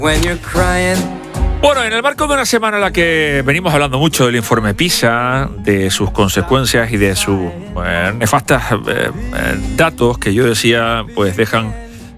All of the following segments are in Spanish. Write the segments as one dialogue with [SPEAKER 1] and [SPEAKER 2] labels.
[SPEAKER 1] Bueno, en el marco de una semana en la que venimos hablando mucho del informe PISA, de sus consecuencias y de sus nefastas datos que yo decía, pues dejan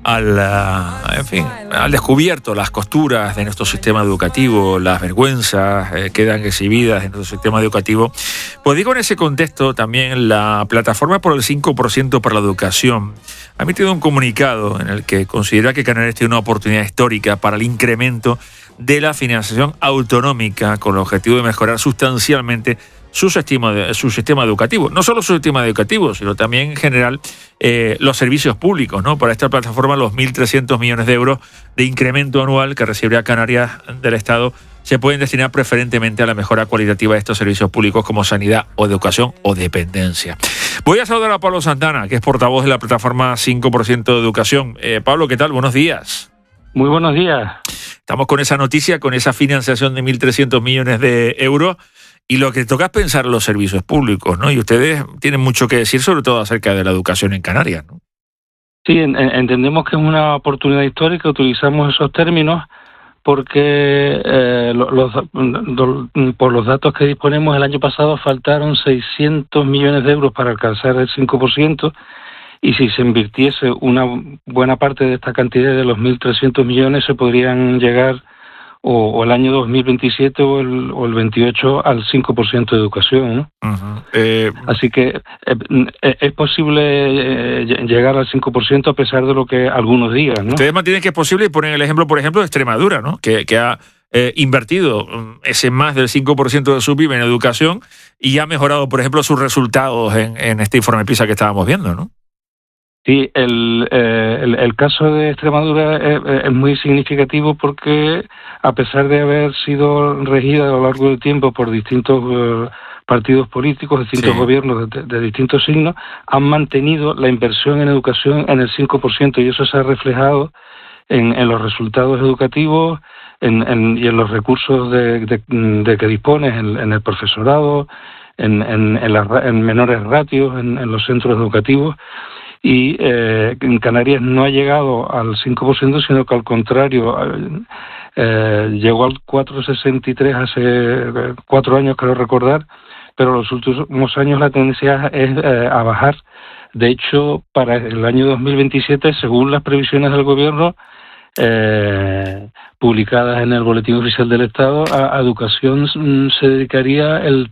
[SPEAKER 1] al descubierto las costuras de nuestro sistema educativo, las vergüenzas quedan exhibidas en nuestro sistema educativo. Pues digo, en ese contexto también la Plataforma por el 5% para la Educación ha emitido un comunicado en el que considera que Canarias tiene una oportunidad histórica para el incremento de la financiación autonómica con el objetivo de mejorar sustancialmente su sistema educativo. No solo su sistema educativo, sino también en general los servicios públicos, ¿no? Para esta plataforma, los 1.300 millones de euros de incremento anual que recibirá Canarias del Estado se pueden destinar preferentemente a la mejora cualitativa de estos servicios públicos como sanidad o educación o dependencia. Voy a saludar a Pablo Santana, que es portavoz de la plataforma 5% de Educación. Pablo, ¿qué tal? Buenos días.
[SPEAKER 2] Muy buenos días.
[SPEAKER 1] Estamos con esa noticia, con esa financiación de 1.300 millones de euros y lo que toca es pensar en los servicios públicos, ¿no? Y ustedes tienen mucho que decir, sobre todo acerca de la educación en Canarias, ¿no?
[SPEAKER 2] Sí, entendemos que es una oportunidad histórica, utilizamos esos términos porque por los datos que disponemos el año pasado faltaron 600 millones de euros para alcanzar el 5%. Y si se invirtiese una buena parte de esta cantidad de los 1.300 millones, se podrían llegar o el año 2027 o el 28 al 5% de educación, ¿no? Así que es posible llegar al 5% a pesar de lo que algunos digan, ¿no?
[SPEAKER 1] Ustedes mantienen que es posible y ponen el ejemplo, por ejemplo, de Extremadura, ¿no? Que ha invertido ese más del 5% de su PIB en educación y ha mejorado, por ejemplo, sus resultados en este informe PISA que estábamos viendo, ¿no?
[SPEAKER 2] Sí, el caso de Extremadura es muy significativo porque, a pesar de haber sido regida a lo largo del tiempo por distintos partidos políticos, distintos gobiernos de distintos signos, han mantenido la inversión en educación en el 5%, y eso se ha reflejado en los resultados educativos y en los recursos de que dispones en el profesorado, en menores ratios en los centros educativos. Y en Canarias no ha llegado al 5%, sino que al contrario, llegó al 4,63 hace 4 años, creo recordar, pero en los últimos años la tendencia es a bajar. De hecho, para el año 2027, según las previsiones del Gobierno, publicadas en el Boletín Oficial del Estado, a educación se dedicaría el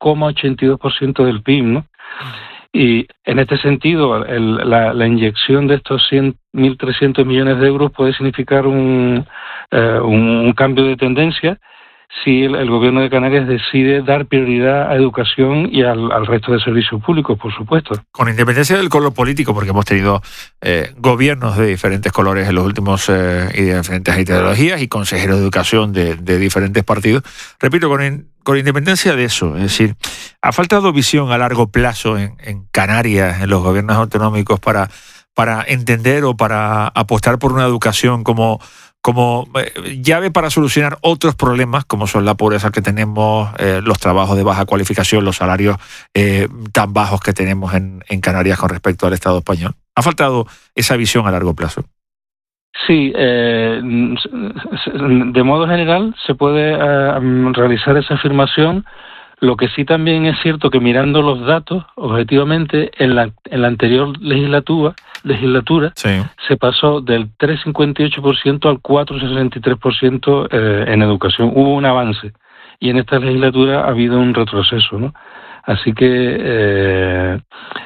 [SPEAKER 2] 3,82% del PIB, ¿no? Y en este sentido, la inyección de estos 1.300 millones de euros puede significar un cambio de tendencia si el Gobierno de Canarias decide dar prioridad a educación y al resto de servicios públicos, por supuesto.
[SPEAKER 1] Con independencia del color político, porque hemos tenido gobiernos de diferentes colores en los últimos y de diferentes ideologías y consejeros de educación de diferentes partidos. Repito, con independencia de eso, es decir, ¿ha faltado visión a largo plazo en Canarias, en los gobiernos autonómicos, para entender o para apostar por una educación como llave para solucionar otros problemas, como son la pobreza que tenemos, los trabajos de baja cualificación, los salarios tan bajos que tenemos en Canarias con respecto al Estado español? ¿Ha faltado esa visión a largo plazo?
[SPEAKER 2] Sí, de modo general se puede realizar esa afirmación. Lo que sí también es cierto que, mirando los datos objetivamente, en la anterior legislatura se pasó del 3,58% al 4,63% en educación. Hubo un avance y en esta legislatura ha habido un retroceso, ¿no? Así que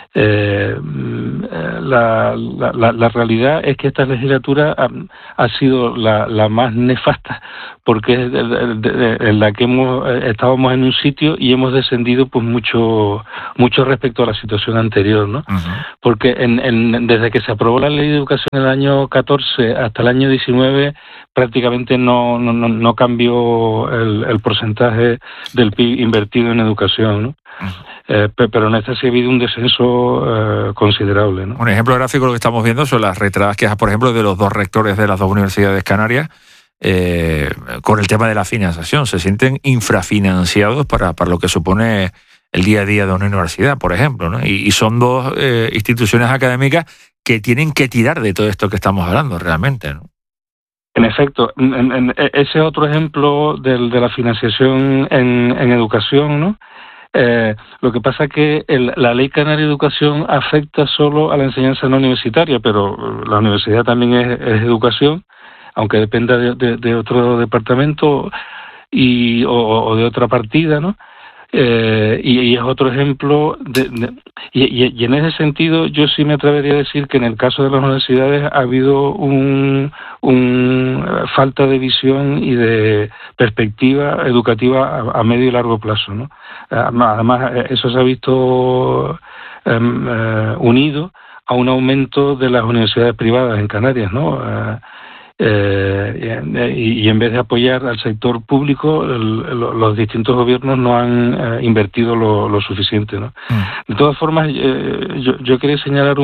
[SPEAKER 2] la realidad es que esta legislatura ha sido la más nefasta, porque es en la que estábamos en un sitio y hemos descendido pues mucho respecto a la situación anterior, ¿no? Porque desde que se aprobó la ley de educación en el año 14 hasta el año 19 prácticamente no cambió el porcentaje del PIB invertido en educación, ¿no? Pero en esta sí ha habido un descenso considerable, ¿no?
[SPEAKER 1] Un ejemplo gráfico lo que estamos viendo son las reiteradas quejas, por ejemplo, de los 2 rectores de las 2 universidades canarias con el tema de la financiación. Se sienten infrafinanciados para lo que supone el día a día de una universidad, por ejemplo, ¿no? Y son 2 instituciones académicas que tienen que tirar de todo esto que estamos hablando realmente, ¿no?
[SPEAKER 2] En efecto, ese es otro ejemplo de la financiación en educación, ¿no? Lo que pasa es que la Ley Canaria de Educación afecta solo a la enseñanza no universitaria, pero la universidad también es educación, aunque dependa de otro departamento o de otra partida, ¿no? Y es otro ejemplo y en ese sentido yo sí me atrevería a decir que en el caso de las universidades ha habido un falta de visión y de perspectiva educativa a medio y largo plazo, ¿no? Además eso se ha visto unido a un aumento de las universidades privadas en Canarias, ¿no? Y en vez de apoyar al sector público, los distintos gobiernos no han invertido lo suficiente, ¿no? De todas formas, yo quería señalar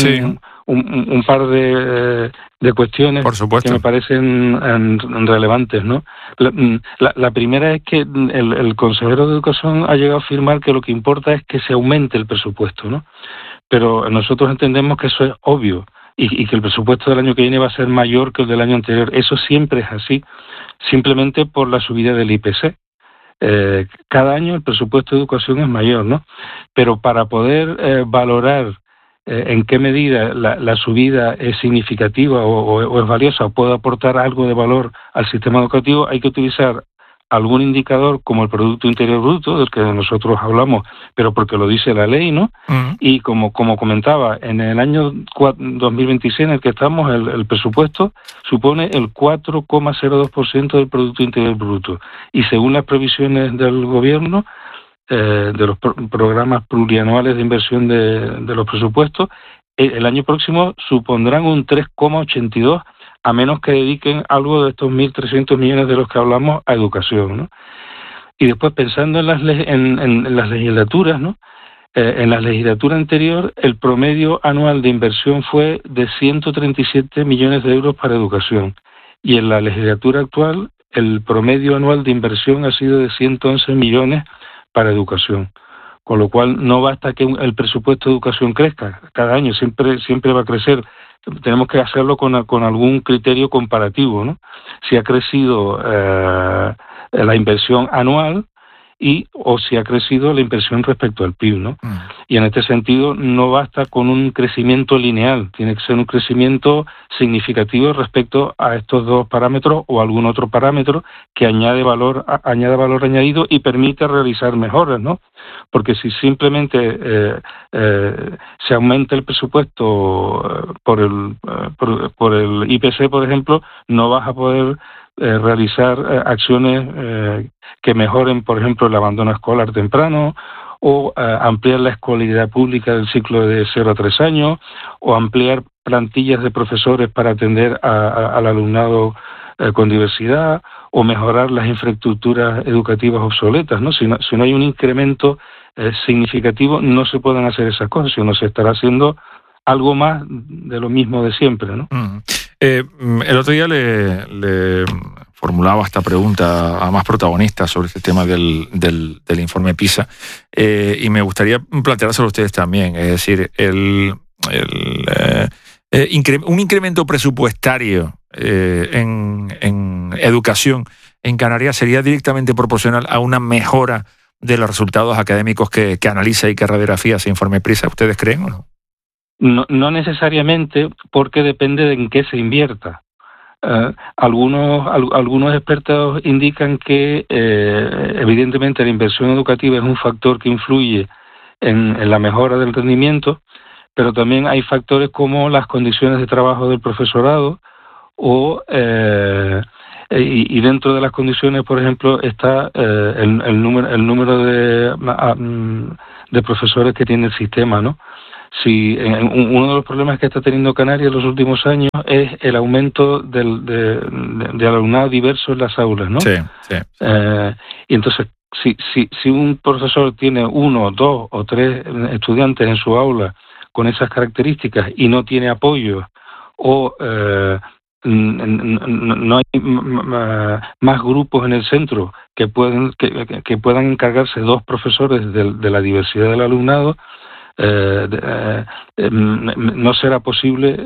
[SPEAKER 2] un par de cuestiones que me parecen relevantes, ¿no? La primera es que el consejero de Educación ha llegado a afirmar que lo que importa es que se aumente el presupuesto, ¿no? Pero nosotros entendemos que eso es obvio. Y que el presupuesto del año que viene va a ser mayor que el del año anterior. Eso siempre es así, simplemente por la subida del IPC. Cada año el presupuesto de educación es mayor, ¿no? Pero para poder valorar en qué medida la subida es significativa o es valiosa o puede aportar algo de valor al sistema educativo, hay que utilizar algún indicador como el Producto Interior Bruto, del que nosotros hablamos, pero porque lo dice la ley, ¿no? Y como comentaba, en el año 2026 en el que estamos, el presupuesto supone el 4,02% del Producto Interior Bruto. Y según las previsiones del Gobierno, de los programas plurianuales de inversión de los presupuestos, el año próximo supondrán un 3,82%, a menos que dediquen algo de estos 1.300 millones de los que hablamos a educación, ¿no? Y después, pensando en las legislaturas, ¿no? En la legislatura anterior, el promedio anual de inversión fue de 137 millones de euros para educación. Y en la legislatura actual, el promedio anual de inversión ha sido de 111 millones para educación. Con lo cual, no basta que el presupuesto de educación crezca. Cada año siempre va a crecer. Tenemos que hacerlo con algún criterio comparativo, ¿no? Si ha crecido la inversión anual o si ha crecido la inversión respecto al PIB, ¿no? Y en este sentido no basta con un crecimiento lineal, tiene que ser un crecimiento significativo respecto a estos dos parámetros o algún otro parámetro que añade valor añadido y permite realizar mejoras, ¿no? Porque si simplemente se aumenta el presupuesto por el IPC, por ejemplo, no vas a poder realizar acciones que mejoren, por ejemplo, el abandono escolar temprano, o ampliar la escolaridad pública del ciclo de 0 a 3 años, o ampliar plantillas de profesores para atender al alumnado con diversidad, o mejorar las infraestructuras educativas obsoletas, ¿no? Si no hay un incremento significativo, no se pueden hacer esas cosas, sino se estará haciendo algo más de lo mismo de siempre, ¿no?
[SPEAKER 1] El otro día le formulaba esta pregunta a más protagonistas sobre este tema del informe PISA, y me gustaría planteárselo a ustedes también. Es decir, un incremento presupuestario en educación en Canarias sería directamente proporcional a una mejora de los resultados académicos que analiza y que radiografía ese informe PISA. ¿Ustedes creen o no?
[SPEAKER 2] No necesariamente, porque depende de en qué se invierta. Algunos expertos indican que evidentemente la inversión educativa es un factor que influye en la mejora del rendimiento, pero también hay factores como las condiciones de trabajo del profesorado y dentro de las condiciones, por ejemplo, está el número de profesores que tiene el sistema, ¿no? Si uno de los problemas que está teniendo Canarias en los últimos años es el aumento de alumnado diverso en las aulas, ¿no?
[SPEAKER 1] Sí.
[SPEAKER 2] Y entonces, si un profesor tiene 1, 2 o 3 estudiantes en su aula con esas características y no tiene apoyo o no hay más grupos en el centro que puedan encargarse 2 profesores de la diversidad del alumnado, no será posible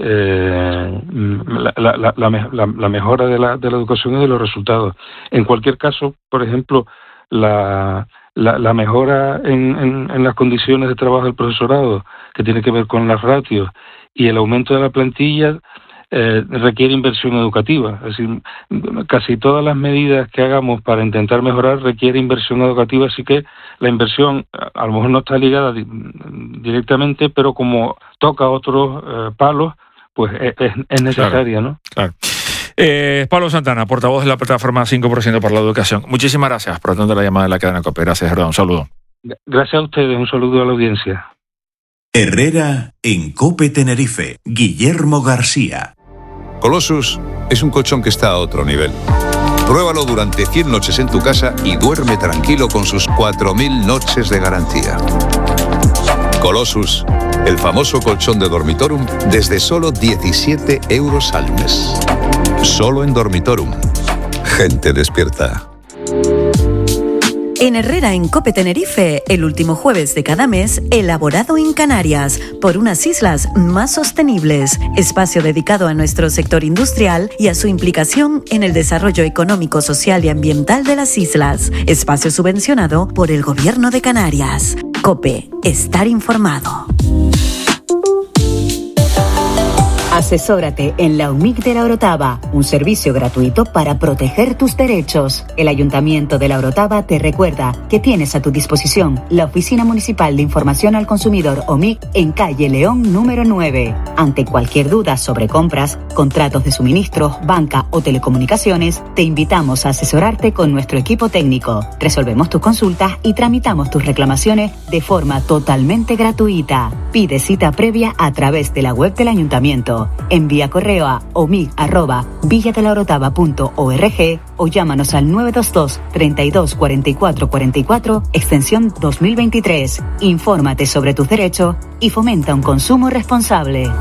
[SPEAKER 2] la mejora de la educación y de los resultados. En cualquier caso, por ejemplo, la mejora en las condiciones de trabajo del profesorado, que tiene que ver con las ratios, y el aumento de la plantilla, requiere inversión educativa. Es decir, casi todas las medidas que hagamos para intentar mejorar requiere inversión educativa, así que la inversión a lo mejor no está ligada directamente, pero como toca otros palos, pues es necesaria, ¿no?
[SPEAKER 1] Claro. Pablo Santana, portavoz de la plataforma 5% para la educación. Muchísimas gracias por atender la llamada de la cadena COPE. Gracias, Gerardo. Un saludo.
[SPEAKER 2] Gracias a ustedes. Un saludo a la audiencia.
[SPEAKER 3] Herrera en COPE Tenerife. Guillermo García.
[SPEAKER 4] Colossus es un colchón que está a otro nivel. Pruébalo durante 100 noches en tu casa y duerme tranquilo con sus 4.000 noches de garantía. Colossus, el famoso colchón de Dormitorum, desde solo 17 euros al mes. Solo en Dormitorum. Gente despierta.
[SPEAKER 5] En Herrera en COPE Tenerife, el último jueves de cada mes, elaborado en Canarias, por unas islas más sostenibles. Espacio dedicado a nuestro sector industrial y a su implicación en el desarrollo económico, social y ambiental de las islas. Espacio subvencionado por el Gobierno de Canarias. COPE, estar informado.
[SPEAKER 6] Asesórate en la UMIC de La Orotava, un servicio gratuito para proteger tus derechos. El Ayuntamiento de La Orotava te recuerda que tienes a tu disposición la Oficina Municipal de Información al Consumidor OMIC en calle León número 9. Ante cualquier duda sobre compras, contratos de suministros, banca o telecomunicaciones, te invitamos a asesorarte con nuestro equipo técnico. Resolvemos tus consultas y tramitamos tus reclamaciones de forma totalmente gratuita. Pide cita previa a través de la web del Ayuntamiento. Envía correo a omic@villadelaorotava.org o llámanos al 922 32 44 44 extensión 2023. Infórmate sobre tus derechos y fomenta un consumo responsable.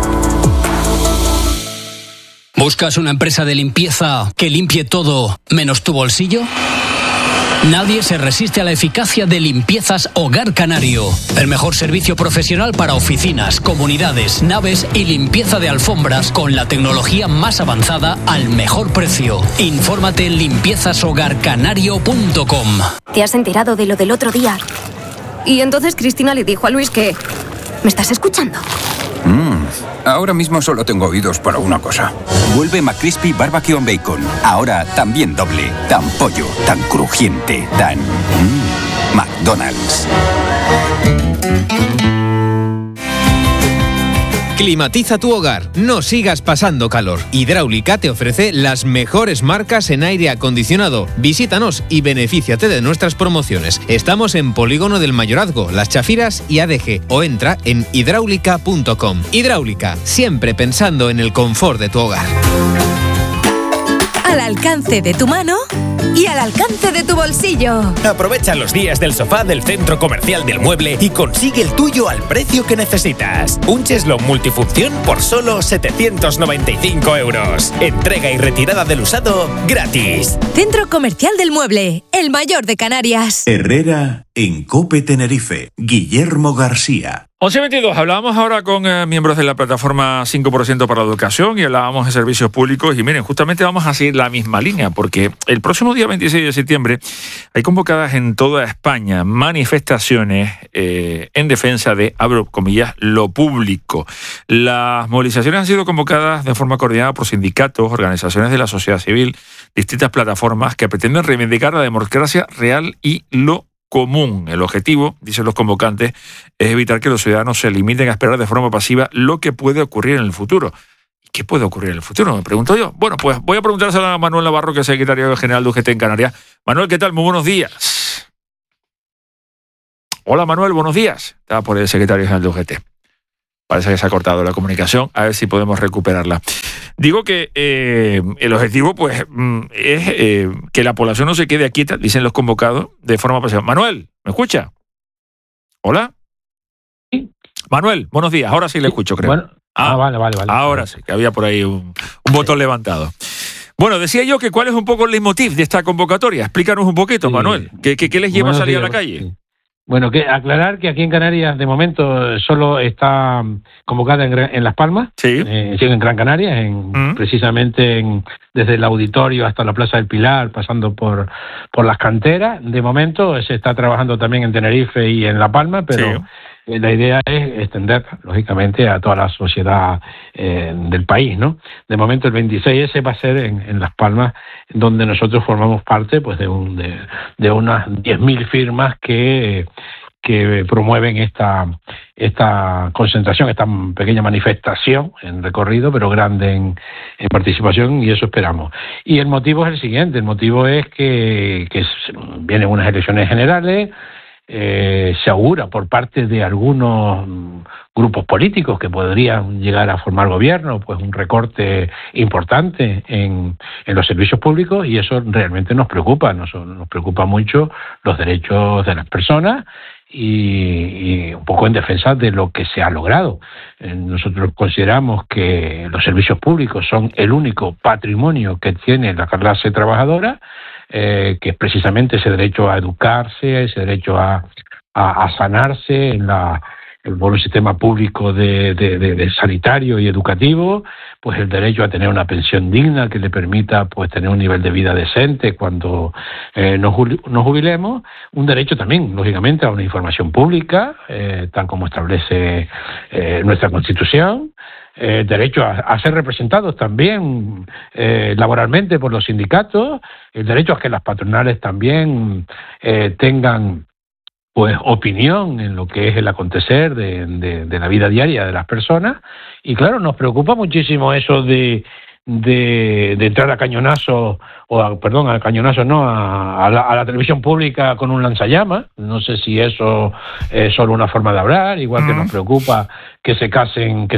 [SPEAKER 7] ¿Buscas una empresa de limpieza que limpie todo menos tu bolsillo? Nadie se resiste a la eficacia de Limpiezas Hogar Canario. El mejor servicio profesional para oficinas, comunidades, naves y limpieza de alfombras con la tecnología más avanzada al mejor precio. Infórmate en limpiezashogarcanario.com.
[SPEAKER 8] ¿Te has enterado de lo del otro día? Y entonces Cristina le dijo a Luis que... ¿Me estás escuchando?
[SPEAKER 9] Ahora mismo solo tengo oídos para una cosa. Vuelve McCrispy Barbecue and Bacon. Ahora también doble. Tan pollo, tan crujiente, tan... McDonald's.
[SPEAKER 10] Climatiza tu hogar, no sigas pasando calor. Hidráulica te ofrece las mejores marcas en aire acondicionado. Visítanos y benefíciate de nuestras promociones. Estamos en Polígono del Mayorazgo, Las Chafiras y ADG, o entra en hidráulica.com. Hidráulica, siempre pensando en el confort de tu hogar.
[SPEAKER 11] Al alcance de tu mano y al alcance de tu bolsillo.
[SPEAKER 12] Aprovecha los días del sofá del Centro Comercial del Mueble y consigue el tuyo al precio que necesitas. Un cheslón multifunción por solo 795 euros. Entrega y retirada del usado gratis.
[SPEAKER 11] Centro Comercial del Mueble, el mayor de Canarias.
[SPEAKER 3] Herrera en COPE Tenerife. Guillermo García.
[SPEAKER 1] 11:22. Hablábamos ahora con miembros de la plataforma 5% para la educación y hablábamos de servicios públicos y miren, justamente vamos a seguir la misma línea porque el próximo día 26 de septiembre hay convocadas en toda España manifestaciones en defensa de, abro comillas, lo público. Las movilizaciones han sido convocadas de forma coordinada por sindicatos, organizaciones de la sociedad civil, distintas plataformas que pretenden reivindicar la democracia real y lo común. El objetivo, dicen los convocantes, es evitar que los ciudadanos se limiten a esperar de forma pasiva lo que puede ocurrir en el futuro. ¿Y qué puede ocurrir en el futuro? Me pregunto yo. Bueno, pues voy a preguntárselo a Manuel Navarro, que es secretario general de UGT en Canarias. Manuel, ¿qué tal? Muy buenos días. Hola, Manuel, buenos días. Estaba por el secretario general de UGT. Parece que se ha cortado la comunicación. A ver si podemos recuperarla. Digo que el objetivo pues es que la población no se quede quieta, dicen los convocados, de forma pasiva. Manuel, ¿me escucha? ¿Hola?
[SPEAKER 2] Sí.
[SPEAKER 1] Manuel, buenos días. Ahora sí le escucho, creo.
[SPEAKER 2] Bueno, vale.
[SPEAKER 1] Ahora sí, que había por ahí un botón levantado. Bueno, decía yo que cuál es un poco el leitmotiv de esta convocatoria. Explícanos un poquito, sí. Manuel. ¿Qué les lleva a salir a la calle?
[SPEAKER 2] Sí.
[SPEAKER 13] Bueno, que aclarar que aquí en Canarias de momento solo está convocada en Las Palmas,
[SPEAKER 1] sí.
[SPEAKER 13] En Gran Canaria, precisamente desde el auditorio hasta la Plaza del Pilar, pasando por las canteras. De momento se está trabajando también en Tenerife y en La Palma, pero la idea es extender, lógicamente, a toda la sociedad del país, ¿no? De momento el 26S va a ser en Las Palmas, donde nosotros formamos parte pues de unas 10.000 firmas que promueven esta concentración, esta pequeña manifestación en recorrido, pero grande en participación, y eso esperamos. Y el motivo es el siguiente: el motivo es que vienen unas elecciones generales. Se augura por parte de algunos grupos políticos que podrían llegar a formar gobierno, pues un recorte importante en los servicios públicos, y eso realmente nos preocupa. Nos preocupa mucho los derechos de las personas y un poco en defensa de lo que se ha logrado. Nosotros consideramos que los servicios públicos son el único patrimonio que tiene la clase trabajadora, que es precisamente ese derecho a educarse, ese derecho a sanarse en el buen sistema público de sanitario y educativo, pues el derecho a tener una pensión digna que le permita pues tener un nivel de vida decente cuando nos jubilemos, un derecho también, lógicamente, a una información pública, tal como establece nuestra Constitución, derecho a ser representados también laboralmente por los sindicatos, el derecho a que las patronales también tengan pues opinión en lo que es el acontecer de la vida diaria de las personas. Y claro, nos preocupa muchísimo eso de entrar a cañonazo, a la televisión pública con un lanzallamas. No sé si eso es solo una forma de hablar, igual que nos preocupa que se casen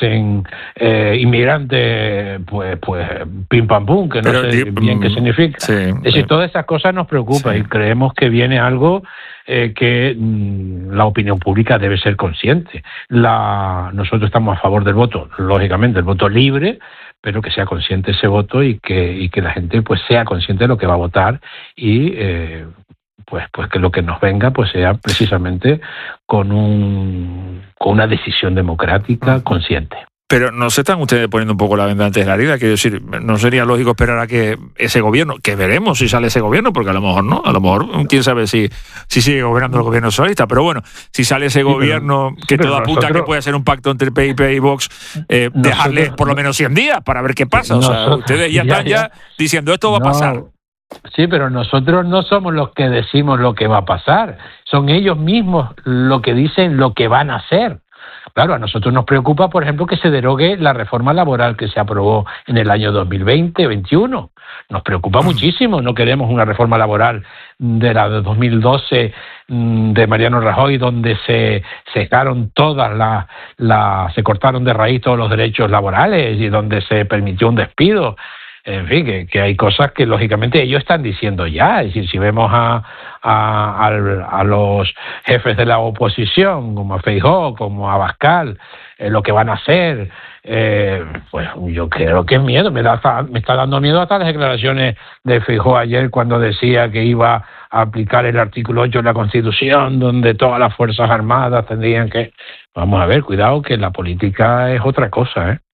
[SPEAKER 13] inmigrantes, pues pim pam pum, que no sé bien qué significa. Es decir, todas esas cosas nos preocupan, y creemos que viene algo que la opinión pública debe ser consciente. Nosotros estamos a favor del voto, lógicamente, el voto libre, pero que sea consciente ese voto y que la gente pues sea consciente de lo que va a votar, y pues que lo que nos venga pues sea precisamente con una decisión democrática consciente.
[SPEAKER 1] Pero ¿no se están ustedes poniendo un poco la venda antes de la herida? Quiero decir, ¿no sería lógico esperar a que ese gobierno, que veremos si sale ese gobierno, porque a lo mejor no, a lo mejor quién sabe si sigue gobernando el gobierno socialista, pero bueno, si sale ese gobierno que todo apunta que puede ser un pacto entre PIP y Vox, dejarle por lo menos 100 días para ver qué pasa. O sea, ustedes ya están diciendo esto va a pasar.
[SPEAKER 13] Sí, pero nosotros no somos los que decimos lo que va a pasar, son ellos mismos los que dicen lo que van a hacer. Claro, a nosotros nos preocupa, por ejemplo, que se derogue la reforma laboral que se aprobó en el año 2020-21. Nos preocupa muchísimo. No queremos una reforma laboral de la de 2012 de Mariano Rajoy, donde se secaron se cortaron de raíz todos los derechos laborales y donde se permitió un despido. En fin, que hay cosas que lógicamente ellos están diciendo ya. Es decir, si vemos a los jefes de la oposición, como a Feijóo, como a Abascal, lo que van a hacer, pues yo creo que es miedo. Me está dando miedo hasta las declaraciones de Feijóo ayer, cuando decía que iba a aplicar el artículo 8 de la Constitución, donde todas las Fuerzas Armadas tendrían que... Vamos a ver, cuidado, que la política es otra cosa, ¿eh?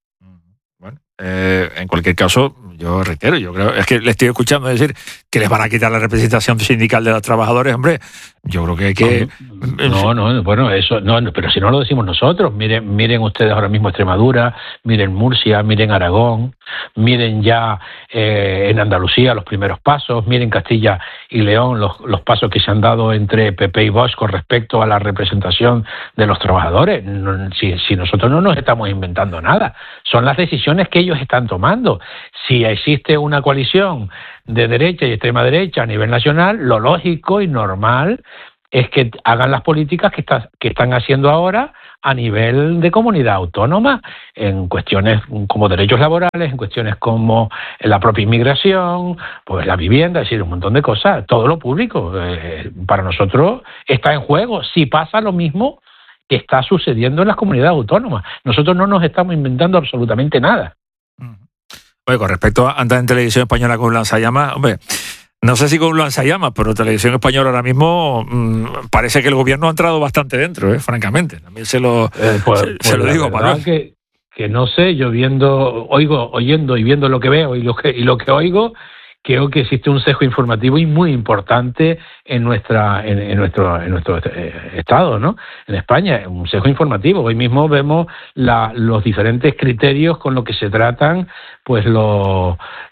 [SPEAKER 1] En cualquier caso, yo reitero, yo creo, es que le estoy escuchando decir que les van a quitar la representación sindical de los trabajadores. Hombre, yo creo que hay que...
[SPEAKER 13] Bueno, eso no, pero si no lo decimos nosotros, miren ustedes ahora mismo Extremadura, miren Murcia, miren Aragón, miren ya en Andalucía los primeros pasos, miren Castilla y León los pasos que se han dado entre PP y Vox con respecto a la representación de los trabajadores. Si nosotros no nos estamos inventando nada, son las decisiones que ellos están tomando. Si existe una coalición de derecha y extrema derecha a nivel nacional, lo lógico y normal es que hagan las políticas que están haciendo ahora a nivel de comunidad autónoma, en cuestiones como derechos laborales, en cuestiones como la propia inmigración, pues la vivienda, es decir, un montón de cosas, todo lo público. Para nosotros está en juego. Si pasa lo mismo que está sucediendo en las comunidades autónomas, nosotros no nos estamos inventando absolutamente nada.
[SPEAKER 1] Oye, con respecto a andar en televisión española con un lanzallamas, hombre, No sé si con un lanzallamas, pero Televisión Española ahora mismo parece que el gobierno ha entrado bastante dentro, francamente. También se lo digo, Manuel.
[SPEAKER 13] Que no sé, yo oyendo y viendo lo que veo y lo que oigo, creo que existe un sesgo informativo y muy importante en nuestro estado, ¿no? En España, un sesgo informativo. Hoy mismo vemos los diferentes criterios con los que se tratan, pues los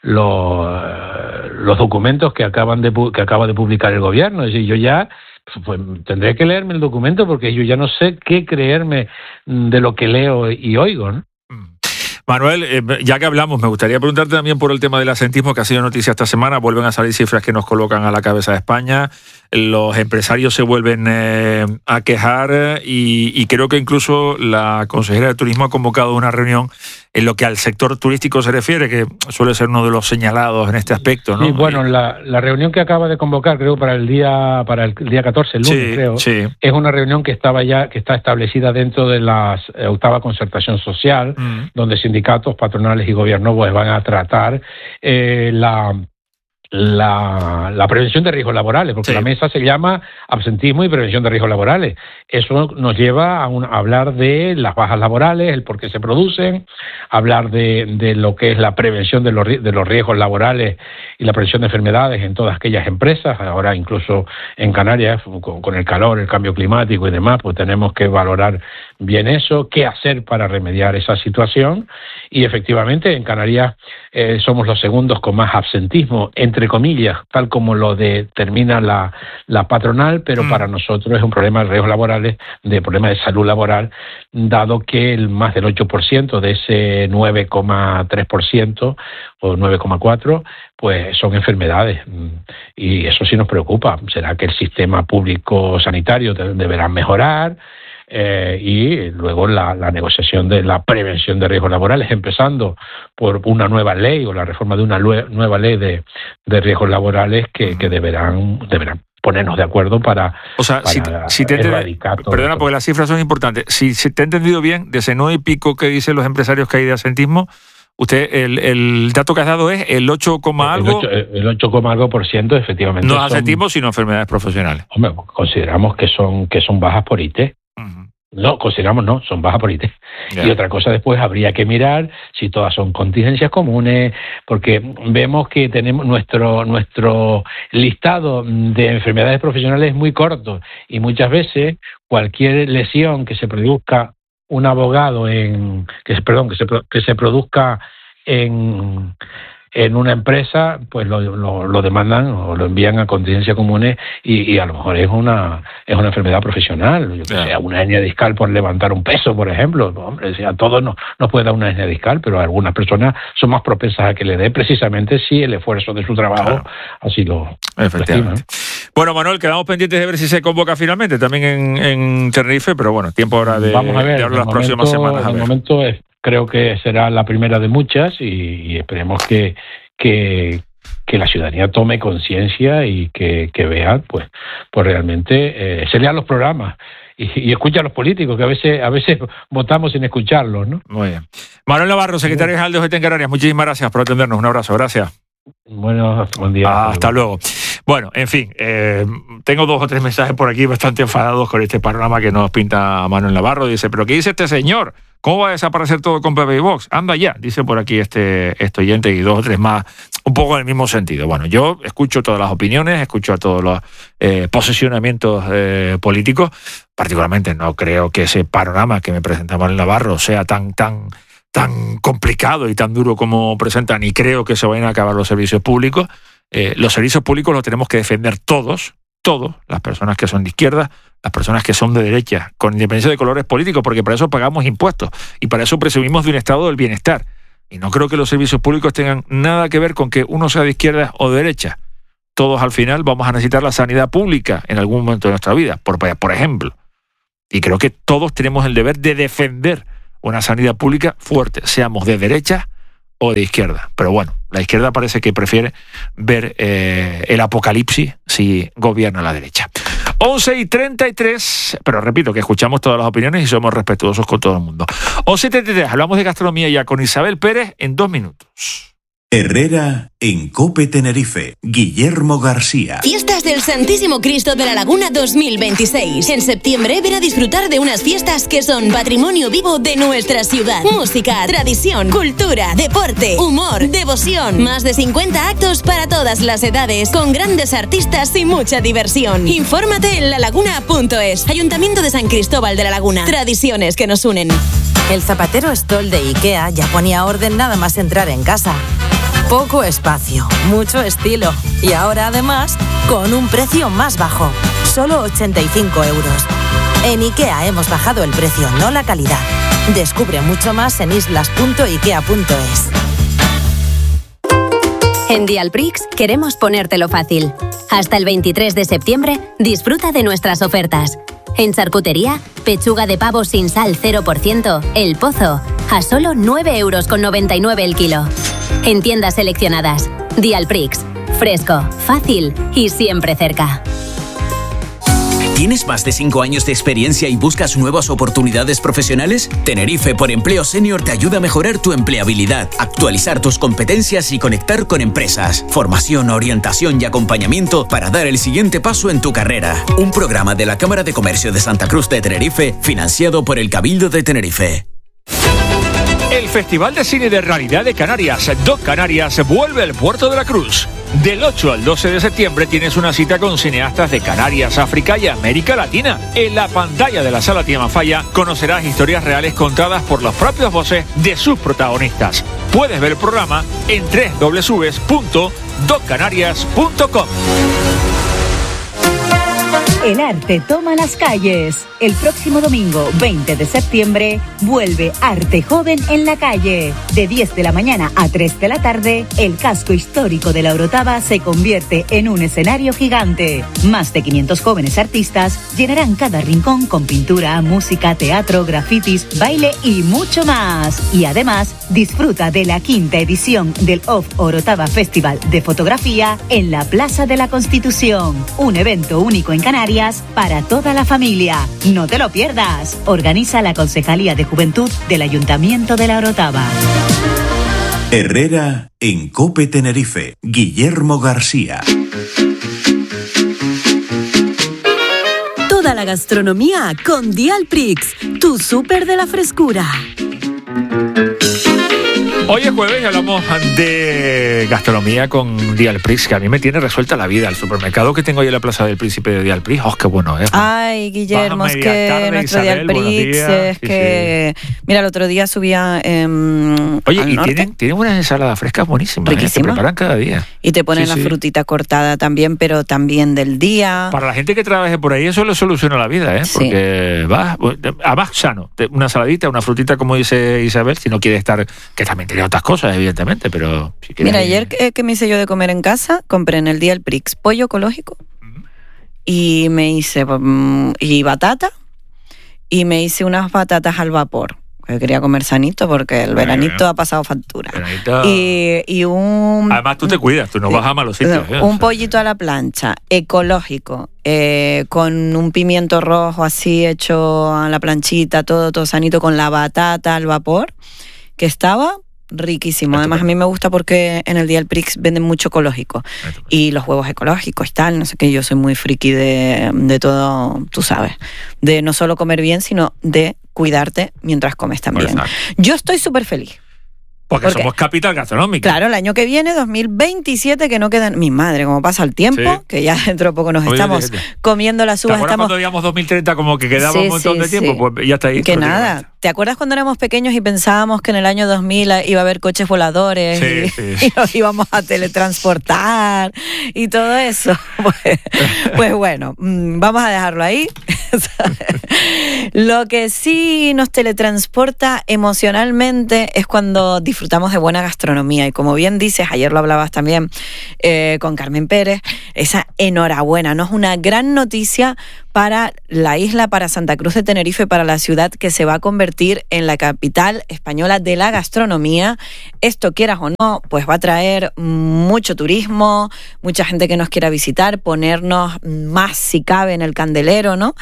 [SPEAKER 13] documentos que acaba de publicar el gobierno. Es decir, yo ya pues tendré que leerme el documento porque yo ya no sé qué creerme de lo que leo y oigo, ¿no?
[SPEAKER 1] Manuel, ya que hablamos, me gustaría preguntarte también por el tema del absentismo, que ha sido noticia esta semana. Vuelven a salir cifras que nos colocan a la cabeza de España. Los empresarios se vuelven a quejar y creo que incluso la consejera de Turismo ha convocado una reunión en lo que al sector turístico se refiere, que suele ser uno de los señalados en este aspecto, ¿no?
[SPEAKER 13] Sí, bueno, la reunión que acaba de convocar, creo, para el día 14, el lunes, creo, es una reunión que está establecida dentro de la octava concertación social, donde sindicatos, patronales y gobierno pues van a tratar la prevención de riesgos laborales, porque la mesa se llama absentismo y prevención de riesgos laborales. Eso nos lleva a hablar de las bajas laborales, el por qué se producen, hablar de lo que es la prevención de los riesgos laborales y la prevención de enfermedades en todas aquellas empresas. Ahora incluso en Canarias, con el calor, el cambio climático y demás, pues tenemos que valorar bien eso, qué hacer para remediar esa situación. Y efectivamente en Canarias somos los segundos con más absentismo, entre comillas, tal como lo determina la patronal, pero para nosotros es un problema de riesgos laborales, de problema de salud laboral, dado que más del 8% de ese 9,3% o 9,4%, pues son enfermedades. Y eso sí nos preocupa. ¿Será que el sistema público sanitario deberá mejorar? Y luego la negociación de la prevención de riesgos laborales, empezando por una nueva ley o la reforma de una nueva ley de riesgos laborales que deberán ponernos de acuerdo para erradicar todo.
[SPEAKER 1] Perdona, porque las cifras son importantes. Si te he entendido bien, de ese 9 y pico que dicen los empresarios que hay de absentismo, usted, el dato que has dado es el 8, algo.
[SPEAKER 13] El 8, algo por ciento, efectivamente.
[SPEAKER 1] No es absentismo, sino enfermedades profesionales.
[SPEAKER 13] Hombre, consideramos que son bajas por IT. No, consideramos no, son bajas por IT. Y otra cosa después habría que mirar si todas son contingencias comunes, porque vemos que tenemos nuestro listado de enfermedades profesionales es muy corto y muchas veces cualquier lesión que se produzca un abogado que se produzca en una empresa, pues lo demandan o lo envían a contingencias comunes y a lo mejor es una enfermedad profesional. Una hernia discal por levantar un peso, por ejemplo. Hombre, a todos nos puede dar una hernia discal, pero algunas personas son más propensas a que le dé precisamente si el esfuerzo de su trabajo así lo
[SPEAKER 1] efectivamente. Bueno, Manuel, quedamos pendientes de ver si se convoca finalmente también en Tenerife, pero bueno, tiempo ahora de hablar las próximas semanas.
[SPEAKER 13] De momento creo que será la primera de muchas y esperemos que la ciudadanía tome conciencia y que vea, pues realmente se lean los programas y escucha a los políticos, que a veces votamos sin escucharlos, ¿no?
[SPEAKER 1] Muy bien. Manuel Navarro, secretario general de OGT en Canarias, muchísimas gracias por atendernos. Un abrazo, gracias.
[SPEAKER 13] Bueno, buen día.
[SPEAKER 1] Hasta luego. Bueno, en fin, tengo 2 o 3 mensajes por aquí bastante enfadados con este panorama que nos pinta Manuel Navarro. Dice, ¿pero qué dice este señor? ¿Cómo va a desaparecer todo con PP y Vox? Anda ya, dice por aquí este oyente y 2 o 3 más, un poco en el mismo sentido. Bueno, yo escucho todas las opiniones, escucho a todos los posicionamientos políticos. Particularmente no creo que ese panorama que me presenta Manuel Navarro sea tan complicado y tan duro como presentan, y creo que se vayan a acabar los servicios públicos. Los servicios públicos los tenemos que defender todos, las personas que son de izquierda, las personas que son de derecha, con independencia de colores políticos, porque para eso pagamos impuestos y para eso presumimos de un estado del bienestar. Y no creo que los servicios públicos tengan nada que ver con que uno sea de izquierda o de derecha. Todos al final vamos a necesitar la sanidad pública en algún momento de nuestra vida, por ejemplo. Y creo que todos tenemos el deber de defender una sanidad pública fuerte, seamos de derecha o de izquierda. Pero bueno, la izquierda parece que prefiere ver el apocalipsis si gobierna la derecha. 11:33, pero repito que escuchamos todas las opiniones y somos respetuosos con todo el mundo. 11:33, hablamos de gastronomía ya con Isabel Pérez en 2 minutos.
[SPEAKER 3] Herrera en COPE Tenerife. Guillermo García.
[SPEAKER 11] Fiestas del Santísimo Cristo de la Laguna 2026. En septiembre ven a disfrutar de unas fiestas que son patrimonio vivo de nuestra ciudad. Música, tradición, cultura, deporte, humor, devoción. Más de 50 actos para todas las edades, con grandes artistas y mucha diversión. Infórmate en lalaguna.es. Ayuntamiento de San Cristóbal de la Laguna. Tradiciones que nos unen.
[SPEAKER 14] El zapatero Stoll de IKEA ya ponía orden nada más entrar en casa. Poco espacio, mucho estilo y ahora además con un precio más bajo, solo 85 euros. En IKEA hemos bajado el precio, no la calidad. Descubre mucho más en islas.ikea.es.
[SPEAKER 15] En Dialprix queremos ponértelo fácil. Hasta el 23 de septiembre disfruta de nuestras ofertas. En charcutería, pechuga de pavo sin sal 0%, El Pozo, a solo 9,99 € el kilo. En tiendas seleccionadas, Dialprix, fresco, fácil y siempre cerca.
[SPEAKER 16] ¿Tienes más de 5 años de experiencia y buscas nuevas oportunidades profesionales? Tenerife por Empleo Senior te ayuda a mejorar tu empleabilidad, actualizar tus competencias y conectar con empresas. Formación, orientación y acompañamiento para dar el siguiente paso en tu carrera. Un programa de la Cámara de Comercio de Santa Cruz de Tenerife, financiado por el Cabildo de Tenerife.
[SPEAKER 1] El Festival de Cine de Realidad de Canarias, Doc Canarias, vuelve al Puerto de la Cruz. Del 8 al 12 de septiembre tienes una cita con cineastas de Canarias, África y América Latina. En la pantalla de la Sala Tiamafaya conocerás historias reales contadas por las propias voces de sus protagonistas. Puedes ver el programa en www.doccanarias.com.
[SPEAKER 6] El arte toma las calles. El próximo domingo, 20 de septiembre, vuelve Arte Joven en la calle. De 10 de la mañana a 3 de la tarde, el casco histórico de la Orotava se convierte en un escenario gigante. Más de 500 jóvenes artistas llenarán cada rincón con pintura, música, teatro, grafitis, baile y mucho más. Y además, disfruta de la 5ª edición del Off Orotava Festival de Fotografía en la Plaza de la Constitución. Un evento único en Canarias para toda la familia. No te lo pierdas. Organiza la Concejalía de Juventud del Ayuntamiento de la Orotava.
[SPEAKER 3] Herrera en COPE Tenerife. Guillermo García.
[SPEAKER 5] Toda la gastronomía con Dialprix, tu súper de la frescura.
[SPEAKER 1] Hoy es jueves y hablamos de gastronomía con Dialprix, que a mí me tiene resuelta la vida. El supermercado que tengo ahí en la Plaza del Príncipe de Dialprix, ¡oh, qué bueno es!
[SPEAKER 17] Ay, Guillermo, es que nuestro Dialprix es que... Sí. Mira, el otro día subía
[SPEAKER 1] Oye, y tienen unas ensaladas frescas buenísimas, se preparan cada día.
[SPEAKER 17] Y te ponen la frutita cortada también, pero también del día.
[SPEAKER 1] Para la gente que trabaje por ahí, eso le soluciona la vida, porque vas sano. Una saladita, una frutita, como dice Isabel, si no quiere estar... que también tiene otras cosas, evidentemente, pero... Si
[SPEAKER 17] mira, ayer que me hice yo de comer en casa, compré en el Dialprix pollo ecológico y me hice y batata y me hice unas batatas al vapor. Yo quería comer sanito porque el veranito ha pasado factura. Y un...
[SPEAKER 1] Además tú te cuidas, tú no vas a malos sitios.
[SPEAKER 17] Un pollito a la plancha, ecológico, con un pimiento rojo así hecho a la planchita, todo sanito, con la batata al vapor, que estaba... riquísimo. Además, a mí me gusta porque en el Dialprix venden mucho ecológico y los huevos ecológicos y tal, no sé qué. Yo soy muy friki de todo, tú sabes, de no solo comer bien, sino de cuidarte mientras comes también. Pues, yo estoy súper feliz.
[SPEAKER 1] Porque somos capital gastronómica.
[SPEAKER 17] Claro, el año que viene, 2027, que no quedan... Mi madre, como pasa el tiempo, que ya dentro de poco nos estamos comiendo las uvas.
[SPEAKER 1] ¿Te acuerdas cuando digamos 2030 como que quedaba un montón de tiempo? Pues ya está ahí.
[SPEAKER 17] Que nada. ¿Te acuerdas cuando éramos pequeños y pensábamos que en el año 2000 iba a haber coches voladores y nos íbamos a teletransportar y todo eso? Pues bueno, vamos a dejarlo ahí. Lo que sí nos teletransporta emocionalmente es cuando disfrutamos de buena gastronomía. Y como bien dices, ayer lo hablabas también con Carmen Pérez, esa enhorabuena, ¿no? Es una gran noticia para la isla, para Santa Cruz de Tenerife, para la ciudad que se va a convertir en la capital española de la gastronomía. Esto, quieras o no, pues va a traer mucho turismo, mucha gente que nos quiera visitar, ponernos más si cabe en el candelero, ¿no?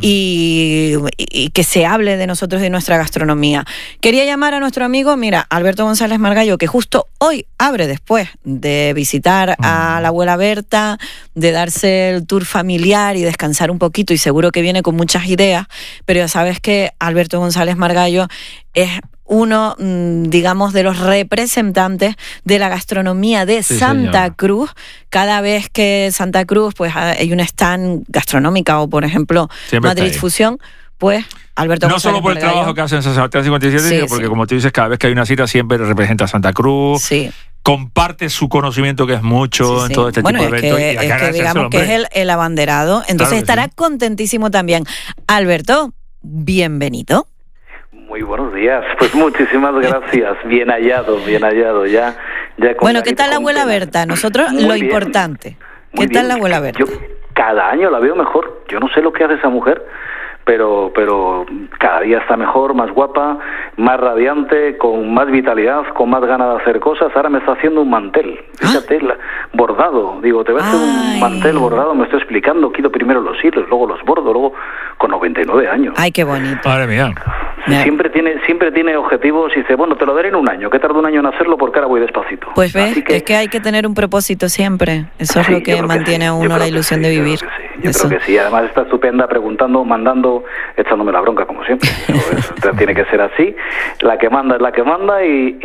[SPEAKER 17] Y que se hable de nosotros y de nuestra gastronomía. Quería llamar a nuestro amigo, mira, Alberto González Margallo, que justo hoy abre, después de visitar a la abuela Berta, de darse el tour familiar y descansar un poquito, y seguro que viene con muchas ideas, pero ya sabes que Alberto González Margallo es uno, digamos, de los representantes de la gastronomía de Santa Cruz. Cada vez que Santa Cruz, pues hay una stand gastronómica, o por ejemplo siempre Madrid Fusión, pues Alberto González
[SPEAKER 1] solo por el trabajo que hacen en Sebastián 57, sino porque, como tú dices, cada vez que hay una cita siempre representa a Santa Cruz.
[SPEAKER 17] Sí.
[SPEAKER 1] Comparte su conocimiento, que es mucho en todo este tipo de eventos.
[SPEAKER 17] Es que digamos que es el abanderado. Entonces estará contentísimo también. Alberto, bienvenido.
[SPEAKER 18] Muy buenos días. Pues muchísimas gracias. Bien hallado ya.
[SPEAKER 17] Bueno, ¿qué tal la abuela Berta? Nosotros lo importante. ¿Qué tal la abuela Berta?
[SPEAKER 18] Yo cada año la veo mejor. Yo no sé lo que hace esa mujer, pero cada día está mejor, más guapa, más radiante, con más vitalidad, con más ganas de hacer cosas. Ahora me está haciendo un mantel, fíjate, bordado. Digo, te voy a hacer un mantel bordado, me estoy explicando, quito primero los hilos, luego los bordo, luego con 99 años.
[SPEAKER 17] Ay, qué bonito.
[SPEAKER 1] Madre mía.
[SPEAKER 18] Siempre tiene objetivos y dice, bueno, te lo daré en un año, que tarda un año en hacerlo porque ahora voy despacito.
[SPEAKER 17] Pues ves, es que hay que tener un propósito siempre. Eso es lo que mantiene a uno la ilusión de vivir.
[SPEAKER 18] Yo creo que sí. Además está estupenda, preguntando, mandando, echándome la bronca como siempre. Eso tiene que ser así. La que manda es la que manda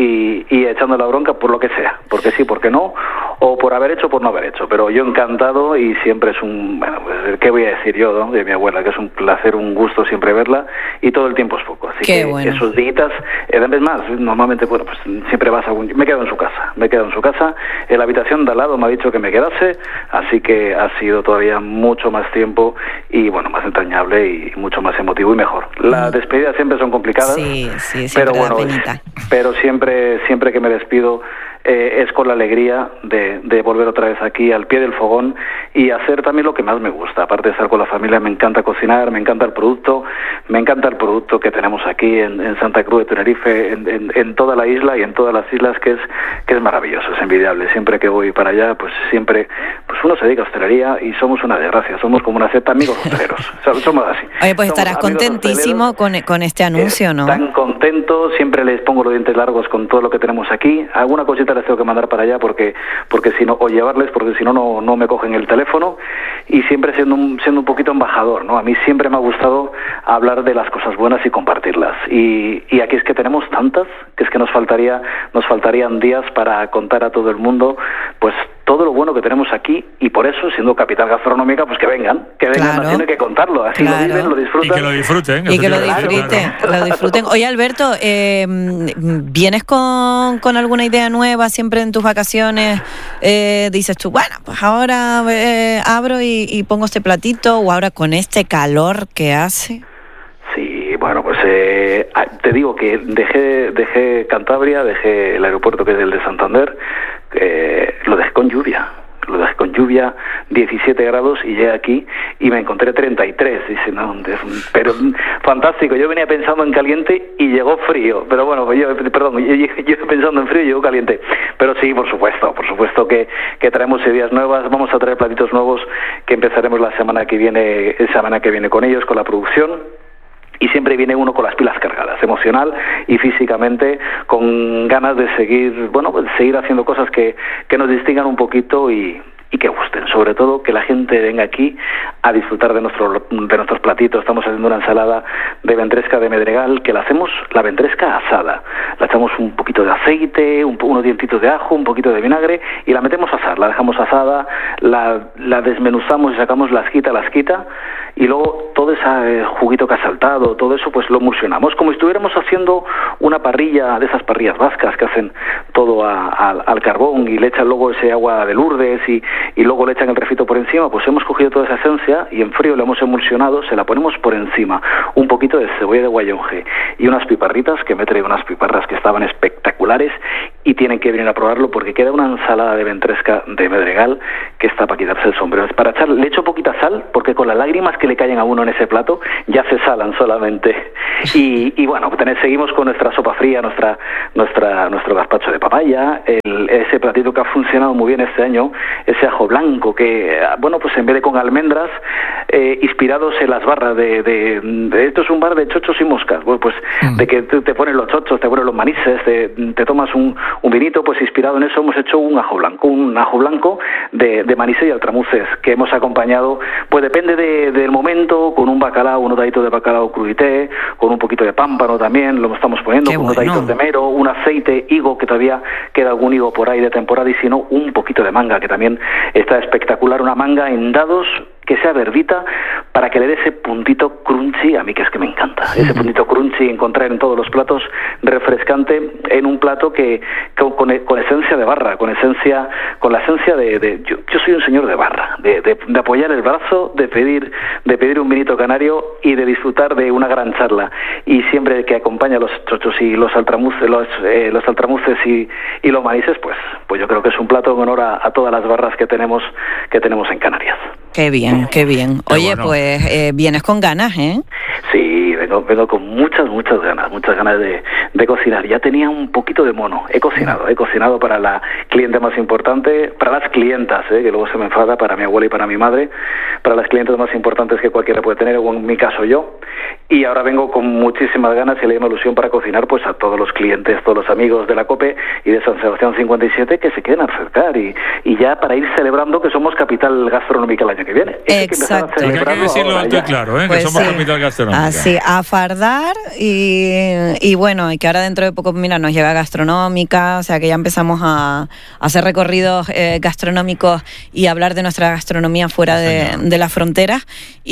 [SPEAKER 18] y echando la bronca por lo que sea. Porque sí, porque no, o por haber hecho o por no haber hecho. Pero yo encantado, y siempre es un... Bueno, pues, ¿qué voy a decir yo, ¿no? De mi abuela? Que es un placer, un gusto siempre verla, y todo el tiempo es poco. Así
[SPEAKER 17] Qué
[SPEAKER 18] que
[SPEAKER 17] bueno.
[SPEAKER 18] Esos días, es más, normalmente, bueno, pues siempre vas a me quedo en su casa, en la habitación de al lado me ha dicho que me quedase, así que ha sido todavía mucho más tiempo y, bueno, más entrañable y mucho más emotivo y mejor. Las despedidas siempre son complicadas, pero bueno, pero siempre que me despido es con la alegría de volver otra vez aquí al pie del fogón y hacer también lo que más me gusta. Aparte de estar con la familia, me encanta cocinar, me encanta el producto que tenemos aquí en Santa Cruz de Tenerife, en toda la isla y en todas las islas, que es maravilloso, es envidiable. Siempre que voy para allá, pues siempre uno se dedica a hostelería y somos una desgracia, somos como una secta amigos hosteleros, somos así.
[SPEAKER 17] Oye, pues estarás contentísimo con este anuncio, ¿no?
[SPEAKER 18] Tan contento, siempre les pongo los dientes largos con todo lo que tenemos aquí. Alguna cosita les tengo que mandar para allá porque si no, o llevarles, porque si no no me cogen el teléfono, y siempre siendo un poquito embajador, ¿no? A mí siempre me ha gustado hablar de las cosas buenas y compartirlas, y aquí es que tenemos tantas que es que nos faltarían días para contar a todo el mundo pues todo lo bueno que tenemos aquí, y por eso, siendo capital gastronómica, pues que vengan,
[SPEAKER 17] claro.
[SPEAKER 18] Tienen que contarlo, así lo viven, lo disfrutan.
[SPEAKER 1] Y que lo disfruten.
[SPEAKER 17] Y que lo disfruten. Oye, Alberto, ¿vienes con alguna idea nueva siempre en tus vacaciones? Dices tú, bueno, pues ahora abro y pongo este platito, o ahora con este calor que hace.
[SPEAKER 18] Sí, bueno, pues te digo que dejé Cantabria, dejé el aeropuerto, que es el de Santander, lo dejé con lluvia, 17 grados, y llegué aquí y me encontré 33. Dice, no, pero fantástico. Yo venía pensando en caliente y llegó frío, pero bueno, yo pensando en frío y llegó caliente. Pero sí, por supuesto que traemos ideas nuevas, vamos a traer platitos nuevos que empezaremos la semana que viene con ellos, con la producción. Y siempre viene uno con las pilas cargadas, emocional y físicamente, con ganas de seguir haciendo cosas que nos distingan un poquito y que gusten. Sobre todo que la gente venga aquí a disfrutar de nuestros platitos. Estamos haciendo una ensalada de ventresca de Medregal, que la hacemos, la ventresca asada. La echamos un poquito de aceite, unos dientitos de ajo, un poquito de vinagre, y la metemos a asar. La dejamos asada, la desmenuzamos y sacamos la asquita, y luego todo ese juguito que ha saltado, todo eso, pues lo emulsionamos como si estuviéramos haciendo una parrilla, de esas parrillas vascas que hacen todo al carbón, y le echan luego ese agua de Lourdes y luego le echan el refrito por encima. Pues hemos cogido toda esa esencia y en frío la hemos emulsionado, se la ponemos por encima, un poquito de cebolla de guayonje y unas piparritas, que me he traído unas piparras que estaban espectaculares, y tienen que venir a probarlo porque queda una ensalada de ventresca de Medregal que está para quitarse el sombrero. Es para echarle, le echo poquita sal porque con las lágrimas que le caen a uno en ese plato ya se salan solamente. Y bueno, seguimos con nuestra sopa fría, nuestro gazpacho de papaya, ese platito que ha funcionado muy bien este año, ese ajo blanco que, bueno, pues en vez de con almendras, inspirados en las barras de esto es un bar de chochos y moscas, bueno, pues de que te ponen los chochos, te ponen los manises, te tomas un vinito, pues inspirado en eso hemos hecho un ajo blanco de manises y altramuces que hemos acompañado, pues depende del momento, con un bacalao, unos daditos de bacalao crudité, con un poquito de pámpano también, lo estamos poniendo, con unos daditos de mero, un aceite, higo, que todavía queda algún higo por ahí de temporada, y si no, un poquito de manga, que también está espectacular, una manga en dados, que sea verdita, para que le dé ese puntito crunchy, a mí que es que me encanta, ese puntito crunchy, encontrar en todos los platos, refrescante, en un plato que con esencia de barra, con la esencia de yo soy un señor de barra, de apoyar el brazo, de pedir un vinito canario y de disfrutar de una gran charla, y siempre que acompaña los chochos y los altramuces, los altramuces y los manises, pues yo creo que es un plato en honor a todas las barras que tenemos en Canarias.
[SPEAKER 17] Qué bien, qué bien. Oye, bueno, pues vienes con ganas, ¿eh?
[SPEAKER 18] Sí, vengo con muchas ganas de cocinar. Ya tenía un poquito de mono. He cocinado para la cliente más importante, para las clientas, que luego se me enfada, para mi abuela y para mi madre, para las clientes más importantes que cualquiera puede tener, o en mi caso yo. Y ahora vengo con muchísimas ganas y la misma ilusión para cocinar pues a todos los clientes, todos los amigos de la COPE y de San Sebastián 57 que se quieren acercar y ya para ir celebrando que somos capital gastronómica el año que viene.
[SPEAKER 17] Exacto.
[SPEAKER 1] Hay que decirlo alto y claro,
[SPEAKER 17] pues
[SPEAKER 1] que somos capital gastronómica.
[SPEAKER 17] Así, a fardar y bueno, y que ahora dentro de poco, mira, nos llega gastronómica, o sea que ya empezamos a hacer recorridos gastronómicos y hablar de nuestra gastronomía fuera de las fronteras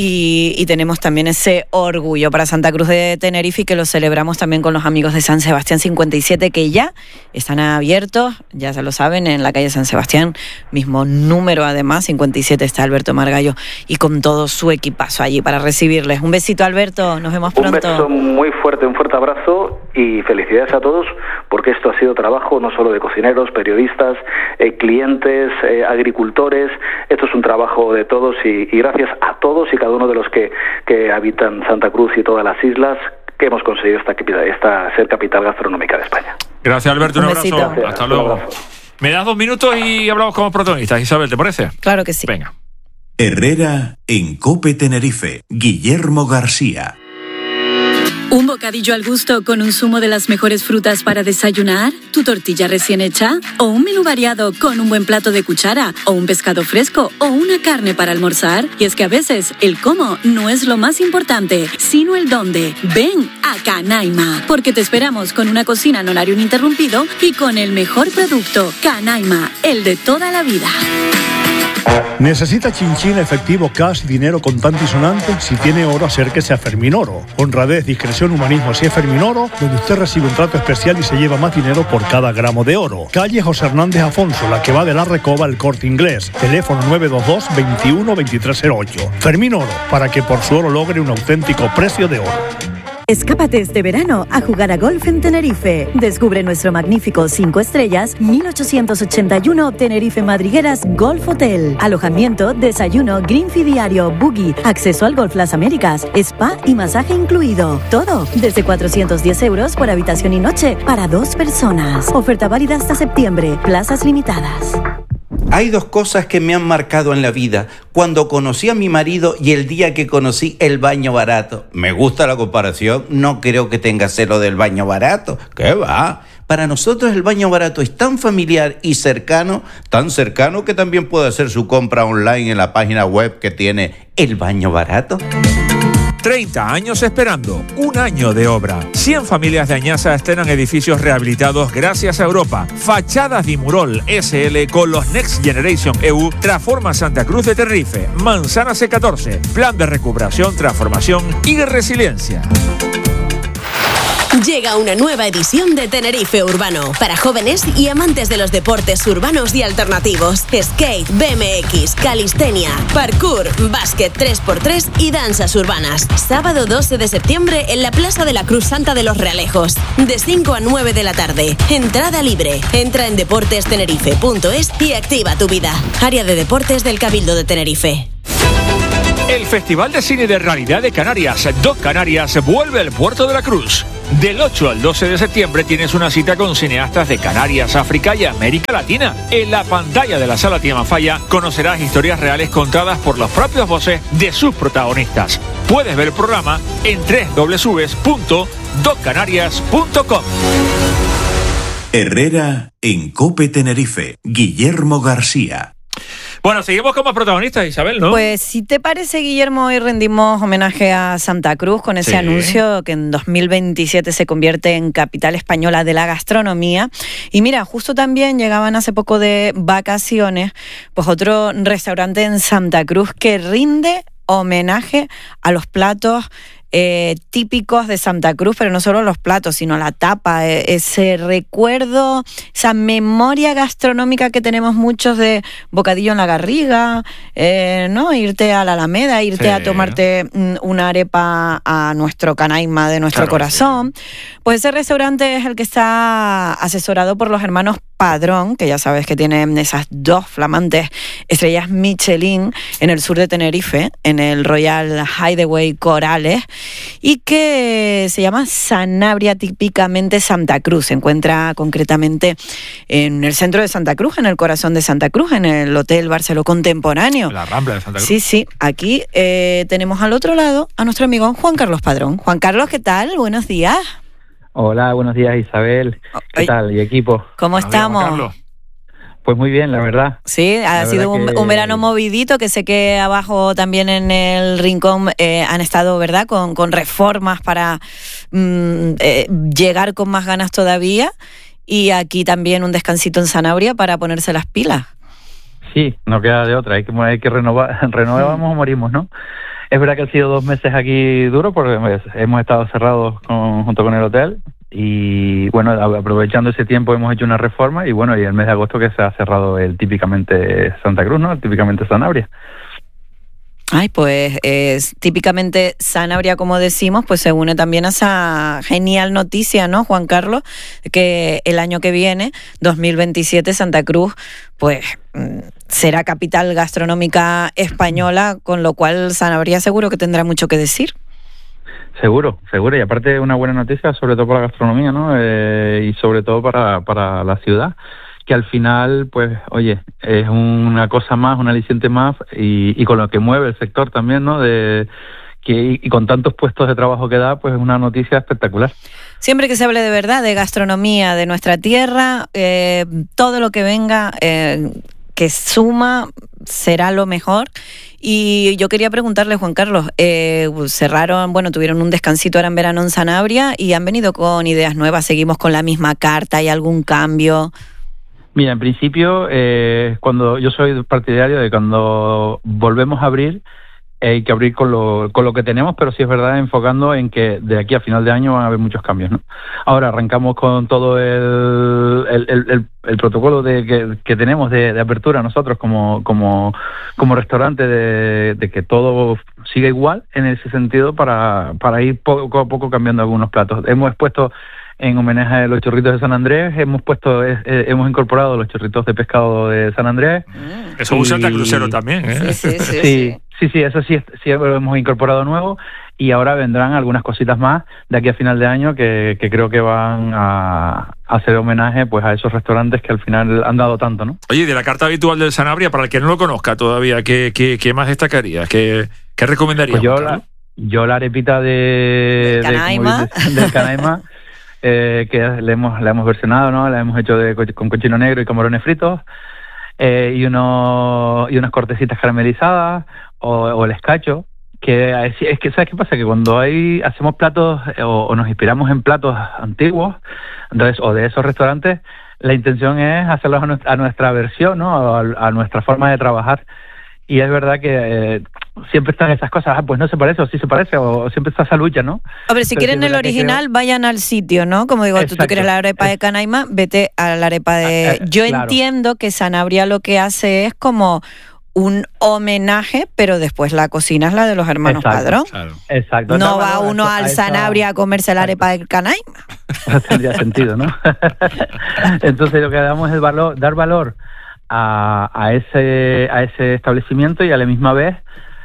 [SPEAKER 17] y tenemos también ese orgullo para Santa Cruz de Tenerife y que lo celebramos también con los amigos de San Sebastián 57 que ya están abiertos, ya se lo saben, en la calle San Sebastián, mismo número además, 57 está Alberto Margallo y con todo su equipazo allí para recibirles. Un besito, Alberto, nos vemos pronto.
[SPEAKER 18] Un beso muy fuerte, un fuerte abrazo y felicidades a todos porque esto ha sido trabajo no solo de cocineros, periodistas, clientes, agricultores, esto es un trabajo de todos y gracias a todos y cada uno de los que habitan Santa Cruz y todas las islas que hemos conseguido esta ser capital gastronómica de España.
[SPEAKER 1] Gracias, Alberto, un abrazo.
[SPEAKER 18] Gracias.
[SPEAKER 1] Hasta luego. Me das 2 minutos y hablamos como protagonistas. Isabel, ¿te parece?
[SPEAKER 17] Claro que sí.
[SPEAKER 1] Venga.
[SPEAKER 3] Herrera en COPE Tenerife. Guillermo García.
[SPEAKER 5] ¿Un bocadillo al gusto con un zumo de las mejores frutas para desayunar? ¿Tu tortilla recién hecha? ¿O un menú variado con un buen plato de cuchara? ¿O un pescado fresco? ¿O una carne para almorzar? Y es que a veces el cómo no es lo más importante, sino el dónde. Ven a Canaima, porque te esperamos con una cocina en horario ininterrumpido y con el mejor producto. Canaima, el de toda la vida.
[SPEAKER 19] ¿Necesita chinchín, efectivo, cash, dinero contante y sonante? Si tiene oro, acérquese a Fermín Oro. Honradez, discreción, humanismo, si es Fermín Oro, donde usted recibe un trato especial y se lleva más dinero por cada gramo de oro. Calle José Hernández Afonso, la que va de la Recoba al Corte Inglés. Teléfono 922 21 2308. Fermín Oro, para que por su oro logre un auténtico precio de oro.
[SPEAKER 5] Escápate este verano a jugar a golf en Tenerife. Descubre nuestro magnífico 5 estrellas 1881 Tenerife Madrigueras Golf Hotel. Alojamiento, desayuno, green fee diario, buggy, acceso al Golf Las Américas, spa y masaje incluido. Todo desde 410 euros por habitación y noche para 2 personas. Oferta válida hasta septiembre. Plazas limitadas.
[SPEAKER 20] Hay 2 cosas que me han marcado en la vida. Cuando conocí a mi marido y el día que conocí el baño barato. Me gusta la comparación, no creo que tenga celo del baño barato. ¿Qué va? Para nosotros el baño barato es tan familiar y cercano, tan cercano que también puede hacer su compra online en la página web que tiene El Baño Barato.
[SPEAKER 1] 30 años esperando, 1 año de obra. 100 familias de Añaza estrenan edificios rehabilitados gracias a Europa. Fachadas Dimurol SL con los Next Generation EU transforma Santa Cruz de Tenerife. Manzana C14, plan de recuperación, transformación y resiliencia.
[SPEAKER 11] Llega una nueva edición de Tenerife Urbano para jóvenes y amantes de los deportes urbanos y alternativos. Skate, BMX, calistenia, parkour, básquet 3x3 y danzas urbanas. Sábado 12 de septiembre en la Plaza de la Cruz Santa de los Realejos, de 5 a 9 de la tarde. Entrada libre. Entra en deportestenerife.es y activa tu vida. Área de deportes del Cabildo de Tenerife.
[SPEAKER 1] El Festival de Cine de Realidad de Canarias, Doc Canarias, vuelve al Puerto de la Cruz. Del 8 al 12 de septiembre tienes una cita con cineastas de Canarias, África y América Latina. En la pantalla de la Sala Tiamafaya conocerás historias reales contadas por las propias voces de sus protagonistas. Puedes ver el programa en www.doccanarias.com.
[SPEAKER 3] Herrera en COPE Tenerife, Guillermo García.
[SPEAKER 1] Bueno, seguimos como protagonistas, Isabel, ¿no?
[SPEAKER 17] Pues si te parece, Guillermo, hoy rendimos homenaje a Santa Cruz con ese anuncio que en 2027 se convierte en capital española de la gastronomía. Y mira, justo también llegaban hace poco de vacaciones, pues otro restaurante en Santa Cruz que rinde homenaje a los platos típicos de Santa Cruz, pero no solo los platos, sino la tapa, ese recuerdo, esa memoria gastronómica que tenemos muchos de bocadillo en la Garriga, ¿no? Irte a la Alameda, irte a tomarte una arepa a nuestro canaima de nuestro corazón. Pues ese restaurante es el que está asesorado por los hermanos Padrón, que ya sabes que tienen esas 2 flamantes estrellas Michelin en el sur de Tenerife, en el Royal Hideaway Corales, y que se llama Sanabria típicamente Santa Cruz. Se encuentra concretamente en el centro de Santa Cruz, en el corazón de Santa Cruz, en el Hotel Barceló Contemporáneo.
[SPEAKER 1] La Rambla de Santa Cruz.
[SPEAKER 17] Sí, sí. Aquí tenemos al otro lado a nuestro amigo Juan Carlos Padrón. Juan Carlos, ¿qué tal? Buenos días.
[SPEAKER 21] Hola, buenos días, Isabel. ¿Qué tal? ¿Y equipo?
[SPEAKER 17] ¿Cómo estamos?
[SPEAKER 21] Pues muy bien, la verdad.
[SPEAKER 17] Sí, ha sido un verano movidito, que sé que abajo también en el Rincón han estado, ¿verdad?, con reformas para llegar con más ganas todavía, y aquí también un descansito en Sanabria para ponerse las pilas.
[SPEAKER 21] Sí, no queda de otra, hay que renovar, renovamos o morimos, ¿no? Es verdad que han sido 2 meses aquí duros porque hemos estado cerrados junto con el hotel y bueno, aprovechando ese tiempo hemos hecho una reforma y bueno, y el mes de agosto que se ha cerrado el típicamente Santa Cruz, ¿no? El típicamente Sanabria.
[SPEAKER 17] Ay, pues típicamente Sanabria, como decimos, pues se une también a esa genial noticia, ¿no, Juan Carlos? Que el año que viene, 2027, Santa Cruz, pues será capital gastronómica española, con lo cual Sanabria seguro que tendrá mucho que decir.
[SPEAKER 21] Seguro, y aparte una buena noticia, sobre todo para la gastronomía, ¿no? Y sobre todo para la ciudad, que al final, pues, oye, es una cosa más, un aliciente más, y con lo que mueve el sector también, ¿no? Y con tantos puestos de trabajo que da, pues es una noticia espectacular.
[SPEAKER 17] Siempre que se hable de verdad, de gastronomía, de nuestra tierra, todo lo que venga, que suma, será lo mejor. Y yo quería preguntarle, Juan Carlos, tuvieron un descansito ahora en verano en Sanabria y han venido con ideas nuevas. ¿Seguimos con la misma carta? ¿Hay algún cambio?
[SPEAKER 21] Mira, en principio, cuando yo soy partidario de cuando volvemos a abrir, hay que abrir con lo que tenemos, pero sí es verdad enfocando en que de aquí a final de año van a haber muchos cambios, ¿no? Ahora arrancamos con todo el protocolo que tenemos de apertura nosotros como restaurante, de que todo siga igual en ese sentido para ir poco a poco cambiando algunos platos. Hemos puesto en homenaje a los chorritos de San Andrés, hemos incorporado los chorritos de pescado de San Andrés.
[SPEAKER 1] Eso es un Santa Crucero también, ¿eh?
[SPEAKER 21] Sí, eso sí lo hemos incorporado nuevo, y ahora vendrán algunas cositas más de aquí a final de año que creo que van a hacer homenaje pues a esos restaurantes que al final han dado tanto, ¿no?
[SPEAKER 1] Oye, de la carta habitual del Sanabria, para el que no lo conozca todavía, ¿qué más destacarías? ¿Qué recomendarías?
[SPEAKER 21] Pues yo la arepita del Canaima, que la hemos versionado, ¿no? La hemos hecho con cochino negro y camarones fritos, y unas cortecitas caramelizadas, o el escacho, que es que ¿sabes qué pasa? Que cuando hacemos platos o nos inspiramos en platos antiguos, entonces, o de esos restaurantes, la intención es hacerlos a nuestra versión, ¿no? A nuestra forma de trabajar. Y es verdad que siempre están esas cosas, pues no se parece, o sí se parece, o siempre está esa lucha, ¿no?
[SPEAKER 17] Hombre, si quieren el original, vayan al sitio, ¿no? Como digo, tú quieres la arepa de Canaima, vete a la arepa de... Yo entiendo que Sanabria lo que hace es como un homenaje, pero después la cocina es la de los hermanos Padrón.
[SPEAKER 21] Exacto.
[SPEAKER 17] No va uno al Sanabria a comerse la arepa de Canaima.
[SPEAKER 21] No tendría sentido, ¿no? Entonces lo que damos es dar valor a ese establecimiento y a la misma vez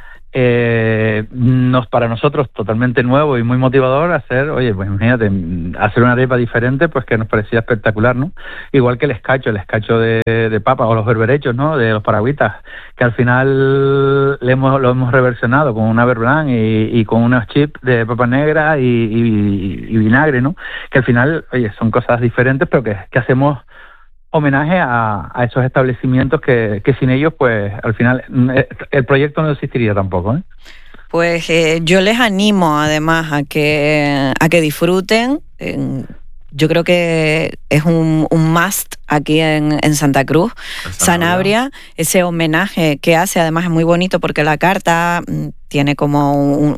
[SPEAKER 21] para nosotros totalmente nuevo y muy motivador hacer, oye, pues imagínate, hacer una arepa diferente, pues que nos parecía espectacular, ¿no? Igual que el escacho de papa o los berberechos, ¿no? De los paragüitas, que al final lo hemos reversionado con una berblan y con unos chips de papa negra y vinagre, ¿no? Que al final, oye, son cosas diferentes, pero que hacemos homenaje a esos establecimientos que sin ellos, pues al final el proyecto no existiría tampoco, ¿eh?
[SPEAKER 17] Pues yo les animo además a que disfruten. Yo creo que es un must aquí en Santa Cruz. Sanabria, ese homenaje que hace, además es muy bonito porque la carta tiene como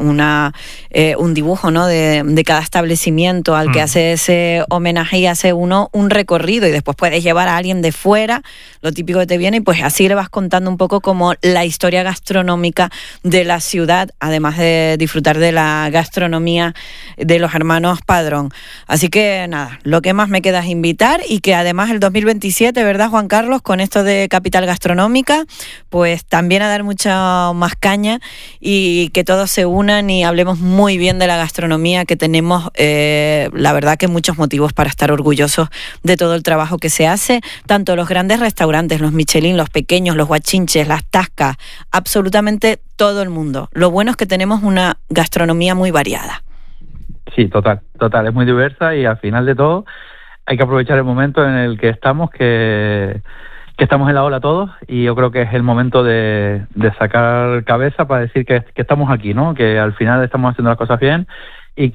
[SPEAKER 17] un dibujo, ¿no? de cada establecimiento al que hace ese homenaje, y hace uno un recorrido, y después puedes llevar a alguien de fuera, lo típico que te viene, y pues así le vas contando un poco como la historia gastronómica de la ciudad, además de disfrutar de la gastronomía de los hermanos Padrón. Así que nada, lo que más me queda es invitar, y que además el 2027, ¿verdad, Juan Carlos? Con esto de Capital Gastronómica, pues también a dar mucha más caña, y que todos se unan y hablemos muy bien de la gastronomía, que tenemos, la verdad, que muchos motivos para estar orgullosos de todo el trabajo que se hace, tanto los grandes restaurantes, los Michelin, los pequeños, los guachinches, las tascas, absolutamente todo el mundo. Lo bueno es que tenemos una gastronomía muy variada.
[SPEAKER 21] Sí, total, es muy diversa, y al final de todo hay que aprovechar el momento en el que estamos, que estamos en la ola todos, y yo creo que es el momento de sacar cabeza para decir que estamos aquí, ¿no? Que al final estamos haciendo las cosas bien, y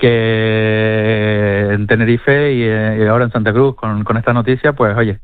[SPEAKER 21] que en Tenerife y ahora en Santa Cruz con esta noticia, pues oye,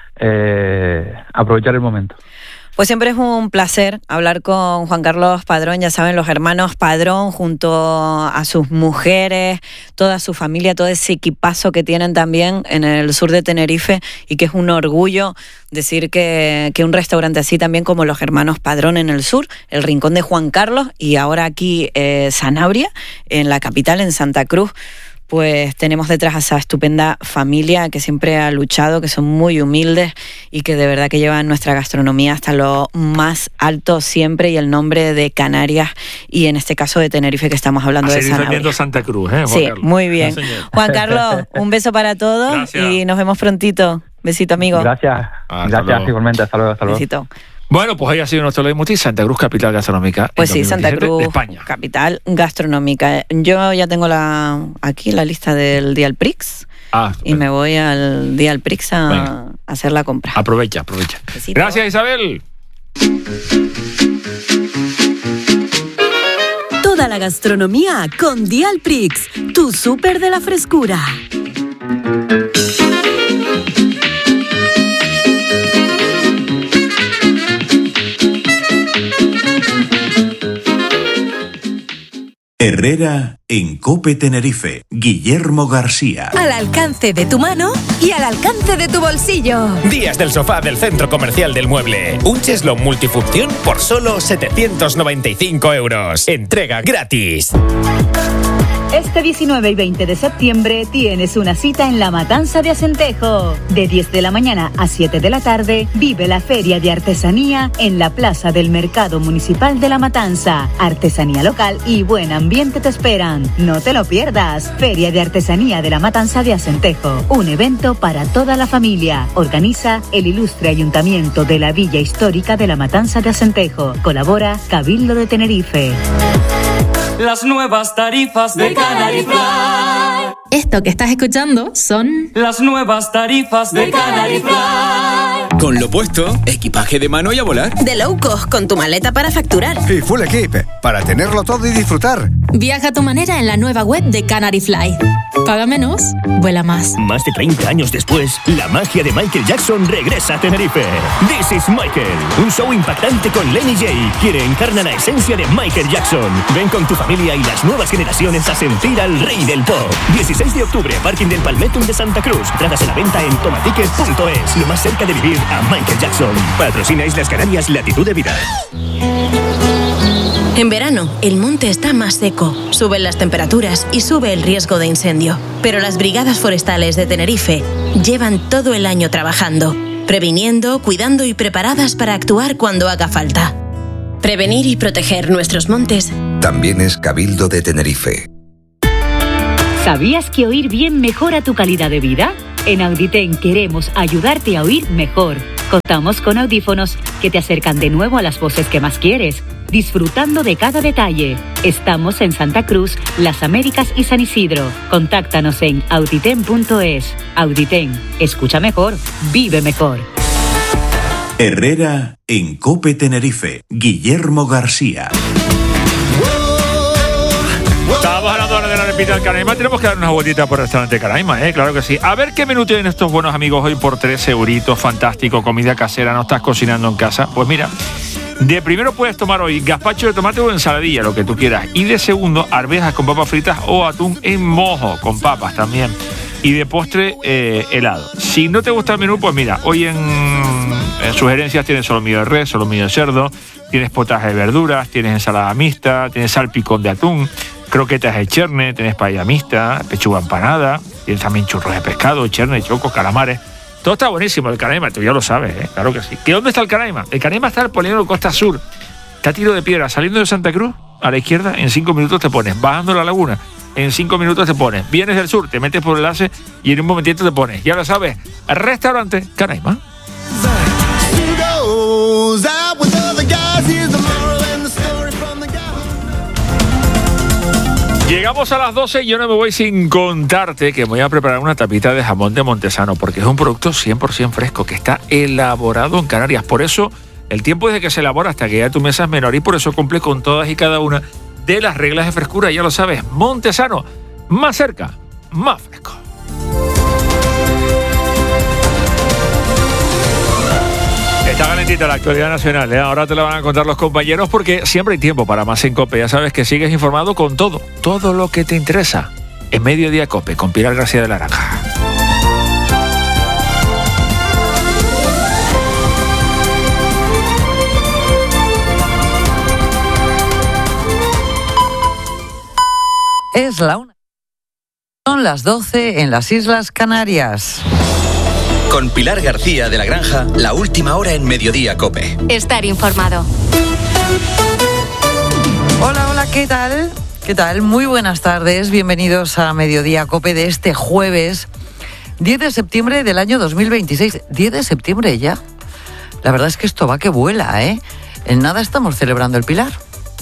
[SPEAKER 21] aprovechar el momento.
[SPEAKER 17] Pues siempre es un placer hablar con Juan Carlos Padrón, ya saben, los hermanos Padrón, junto a sus mujeres, toda su familia, todo ese equipazo que tienen también en el sur de Tenerife, y que es un orgullo decir que un restaurante así también como los hermanos Padrón en el sur, el Rincón de Juan Carlos, y ahora aquí Sanabria, en la capital, en Santa Cruz, pues tenemos detrás a esa estupenda familia que siempre ha luchado, que son muy humildes y que de verdad que llevan nuestra gastronomía hasta lo más alto siempre, y el nombre de Canarias, y en este caso de Tenerife, que estamos hablando de Sanabria.
[SPEAKER 1] Santa Cruz, Juan
[SPEAKER 17] sí,
[SPEAKER 1] Carlos.
[SPEAKER 17] Muy bien. Juan Carlos, un beso para todos. Gracias. Y nos vemos prontito. Besito, amigo.
[SPEAKER 21] Gracias. Gracias, igualmente. Hasta luego.
[SPEAKER 17] Besito.
[SPEAKER 1] Bueno, pues ahí ha sido nuestro leitmotiv, Santa Cruz, capital gastronómica.
[SPEAKER 17] Pues sí, Santa Cruz, España. Capital gastronómica. Yo ya tengo aquí la lista del Dial Prix, y me voy al Dial Prix a hacer la compra.
[SPEAKER 1] Aprovecha.
[SPEAKER 17] Besito.
[SPEAKER 1] Gracias, Isabel.
[SPEAKER 5] Toda la gastronomía con Dial Prix, tu súper de la frescura.
[SPEAKER 3] Herrera en COPE Tenerife. Guillermo García.
[SPEAKER 11] Al alcance de tu mano y al alcance de tu bolsillo.
[SPEAKER 12] Días del sofá del Centro Comercial del Mueble. Un cheslón multifunción por solo 795 euros. Entrega gratis.
[SPEAKER 6] Este 19 y 20 de septiembre tienes una cita en La Matanza de Acentejo. De 10 de la mañana a 7 de la tarde, vive la Feria de Artesanía en la Plaza del Mercado Municipal de La Matanza. Artesanía local y buen ambiente te esperan. No te lo pierdas. Feria de Artesanía de La Matanza de Acentejo. Un evento para toda la familia. Organiza el ilustre Ayuntamiento de la Villa Histórica de La Matanza de Acentejo. Colabora Cabildo de Tenerife.
[SPEAKER 4] Las nuevas tarifas de Canary Fly.
[SPEAKER 22] Esto que estás escuchando son
[SPEAKER 4] las nuevas tarifas de Canary Fly.
[SPEAKER 16] Con lo puesto, equipaje de mano y a volar.
[SPEAKER 11] De low cost, con tu maleta para facturar.
[SPEAKER 7] Y full equip, para tenerlo todo y disfrutar.
[SPEAKER 22] Viaja a tu manera en la nueva web de Canary Fly. Paga menos, vuela más.
[SPEAKER 23] Más de 30 años después, la magia de Michael Jackson regresa a Tenerife. This is Michael, un show impactante con Lenny J, quien encarna la esencia de Michael Jackson. Ven con tu familia y las nuevas generaciones a sentir al rey del pop. 16 de octubre, Parking del Palmettum de Santa Cruz. Entradas a la venta en tomaticket.es. Lo más cerca de vivir a Michael Jackson. Patrocina Islas Canarias Latitud de Vida.
[SPEAKER 11] En verano, el monte está más seco, suben las temperaturas y sube el riesgo de incendio. Pero las brigadas forestales de Tenerife llevan todo el año trabajando, previniendo, cuidando y preparadas para actuar cuando haga falta. Prevenir y proteger nuestros montes
[SPEAKER 24] también es Cabildo de Tenerife.
[SPEAKER 6] ¿Sabías que oír bien mejora tu calidad de vida? En Auditen queremos ayudarte a oír mejor. Contamos con audífonos que te acercan de nuevo a las voces que más quieres, disfrutando de cada detalle. Estamos en Santa Cruz, Las Américas y San Isidro. Contáctanos en auditen.es. Auditen, escucha mejor, vive mejor.
[SPEAKER 3] Herrera en COPE Tenerife. Guillermo García.
[SPEAKER 1] Estábamos hablando ahora de la repita del Canaima. Tenemos que dar una vueltita por el restaurante Canaima, claro que sí. A ver qué menú tienen estos buenos amigos hoy por 13 euritos. Fantástico, comida casera, no estás cocinando en casa. Pues mira, de primero puedes tomar hoy gazpacho de tomate o ensaladilla, lo que tú quieras. Y de segundo, arvejas con papas fritas o atún en mojo, con papas también. Y de postre, helado. Si no te gusta el menú, pues mira, hoy en sugerencias tienes solomillo de res, solomillo de cerdo, tienes potaje de verduras, tienes ensalada mixta, tienes salpicón de atún, croquetas de cherne, tienes paella mixta, pechuga empanada, tienes también churros de pescado, cherne, chocos, calamares. Todo está buenísimo, el Canaima, tú ya lo sabes, claro que sí. ¿Que dónde está el Canaima? El Canaima está en el polígono Costa Sur, está a tiro de piedra, saliendo de Santa Cruz, a la izquierda, en 5 minutos te pones, bajando la laguna, en 5 minutos te pones, vienes del sur, te metes por el enlace y en un momentito te pones, ya lo sabes, restaurante Canaima. Llegamos a las 12 y yo no me voy sin contarte que voy a preparar una tapita de jamón de Montesano, porque es un producto 100% fresco que está elaborado en Canarias. Por eso el tiempo desde que se elabora hasta que ya tu mesa es menor y por eso cumple con todas y cada una de las reglas de frescura. Ya lo sabes, Montesano, más cerca, más fresco. Está calentita la actualidad nacional, Ahora te la van a contar los compañeros porque siempre hay tiempo para más en COPE. Ya sabes que sigues informado con todo lo que te interesa. En Mediodía COPE, con Pilar García de la Granja.
[SPEAKER 25] Es la 1. Son las 12 en las Islas Canarias.
[SPEAKER 16] Con Pilar García de la Granja, la última hora en Mediodía COPE.
[SPEAKER 15] Estar informado.
[SPEAKER 25] Hola, ¿qué tal? ¿Qué tal? Muy buenas tardes, bienvenidos a Mediodía COPE de este jueves 10 de septiembre del año 2026. 10 de septiembre ya. La verdad es que esto va que vuela, En nada estamos celebrando el Pilar.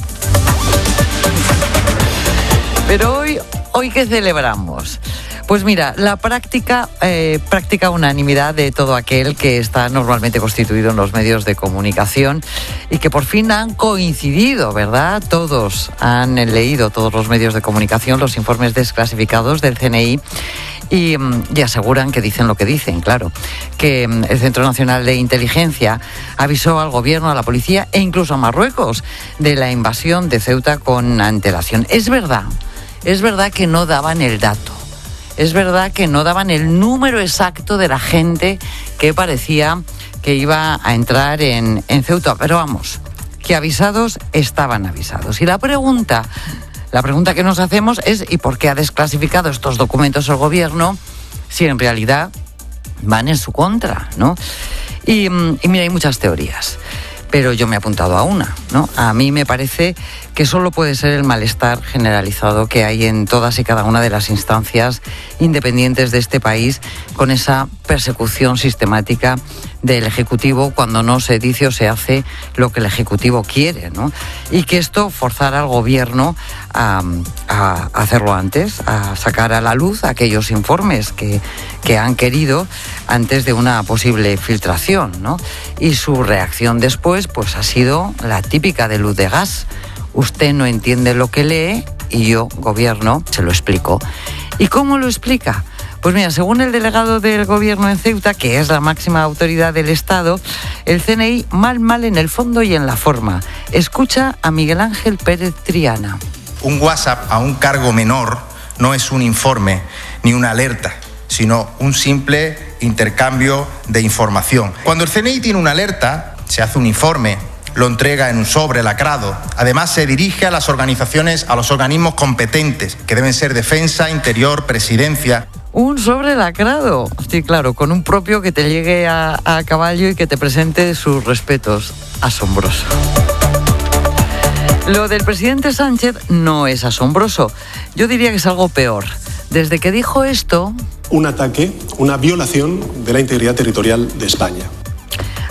[SPEAKER 25] Pero hoy ¿qué celebramos? Pues mira, la práctica unanimidad de todo aquel que está normalmente constituido en los medios de comunicación y que por fin han coincidido, ¿verdad? Todos han leído, todos los medios de comunicación, los informes desclasificados del CNI y aseguran que dicen lo que dicen, claro, que el Centro Nacional de Inteligencia avisó al gobierno, a la policía e incluso a Marruecos de la invasión de Ceuta con antelación. Es verdad que no daban el dato. Es verdad que no daban el número exacto de la gente que parecía que iba a entrar en Ceuta. Pero vamos, que avisados estaban avisados. Y la pregunta que nos hacemos es ¿y por qué ha desclasificado estos documentos el gobierno si en realidad van en su contra, ¿no? Y mira, hay muchas teorías. Pero yo me he apuntado a una, ¿no? A mí me parece que solo puede ser el malestar generalizado que hay en todas y cada una de las instancias independientes de este país con esa persecución sistemática del Ejecutivo cuando no se dice o se hace lo que el Ejecutivo quiere, ¿no? Y que esto forzara al Gobierno a hacerlo antes, a sacar a la luz aquellos informes que que han querido antes de una posible filtración, ¿no? Y su reacción después pues ha sido la típica de Luz de Gas. Usted no entiende lo que lee y yo, gobierno, se lo explico. ¿Y cómo lo explica? Pues mira, según el delegado del gobierno en Ceuta, que es la máxima autoridad del Estado, el CNI mal en el fondo y en la forma. Escucha a Miguel Ángel Pérez Triana.
[SPEAKER 2] Un WhatsApp a un cargo menor no es un informe ni una alerta, sino un simple intercambio de información. Cuando el CNI tiene una alerta, se hace un informe, lo entrega en un sobre lacrado. Además, se dirige a las organizaciones, a los organismos competentes, que deben ser Defensa, Interior, Presidencia.
[SPEAKER 25] Un sobre lacrado, sí, claro, con un propio que te llegue a caballo y que te presente sus respetos. Asombroso. Lo del presidente Sánchez no es asombroso. Yo diría que es algo peor. Desde que dijo esto...
[SPEAKER 8] Un ataque, una violación de la integridad territorial de España.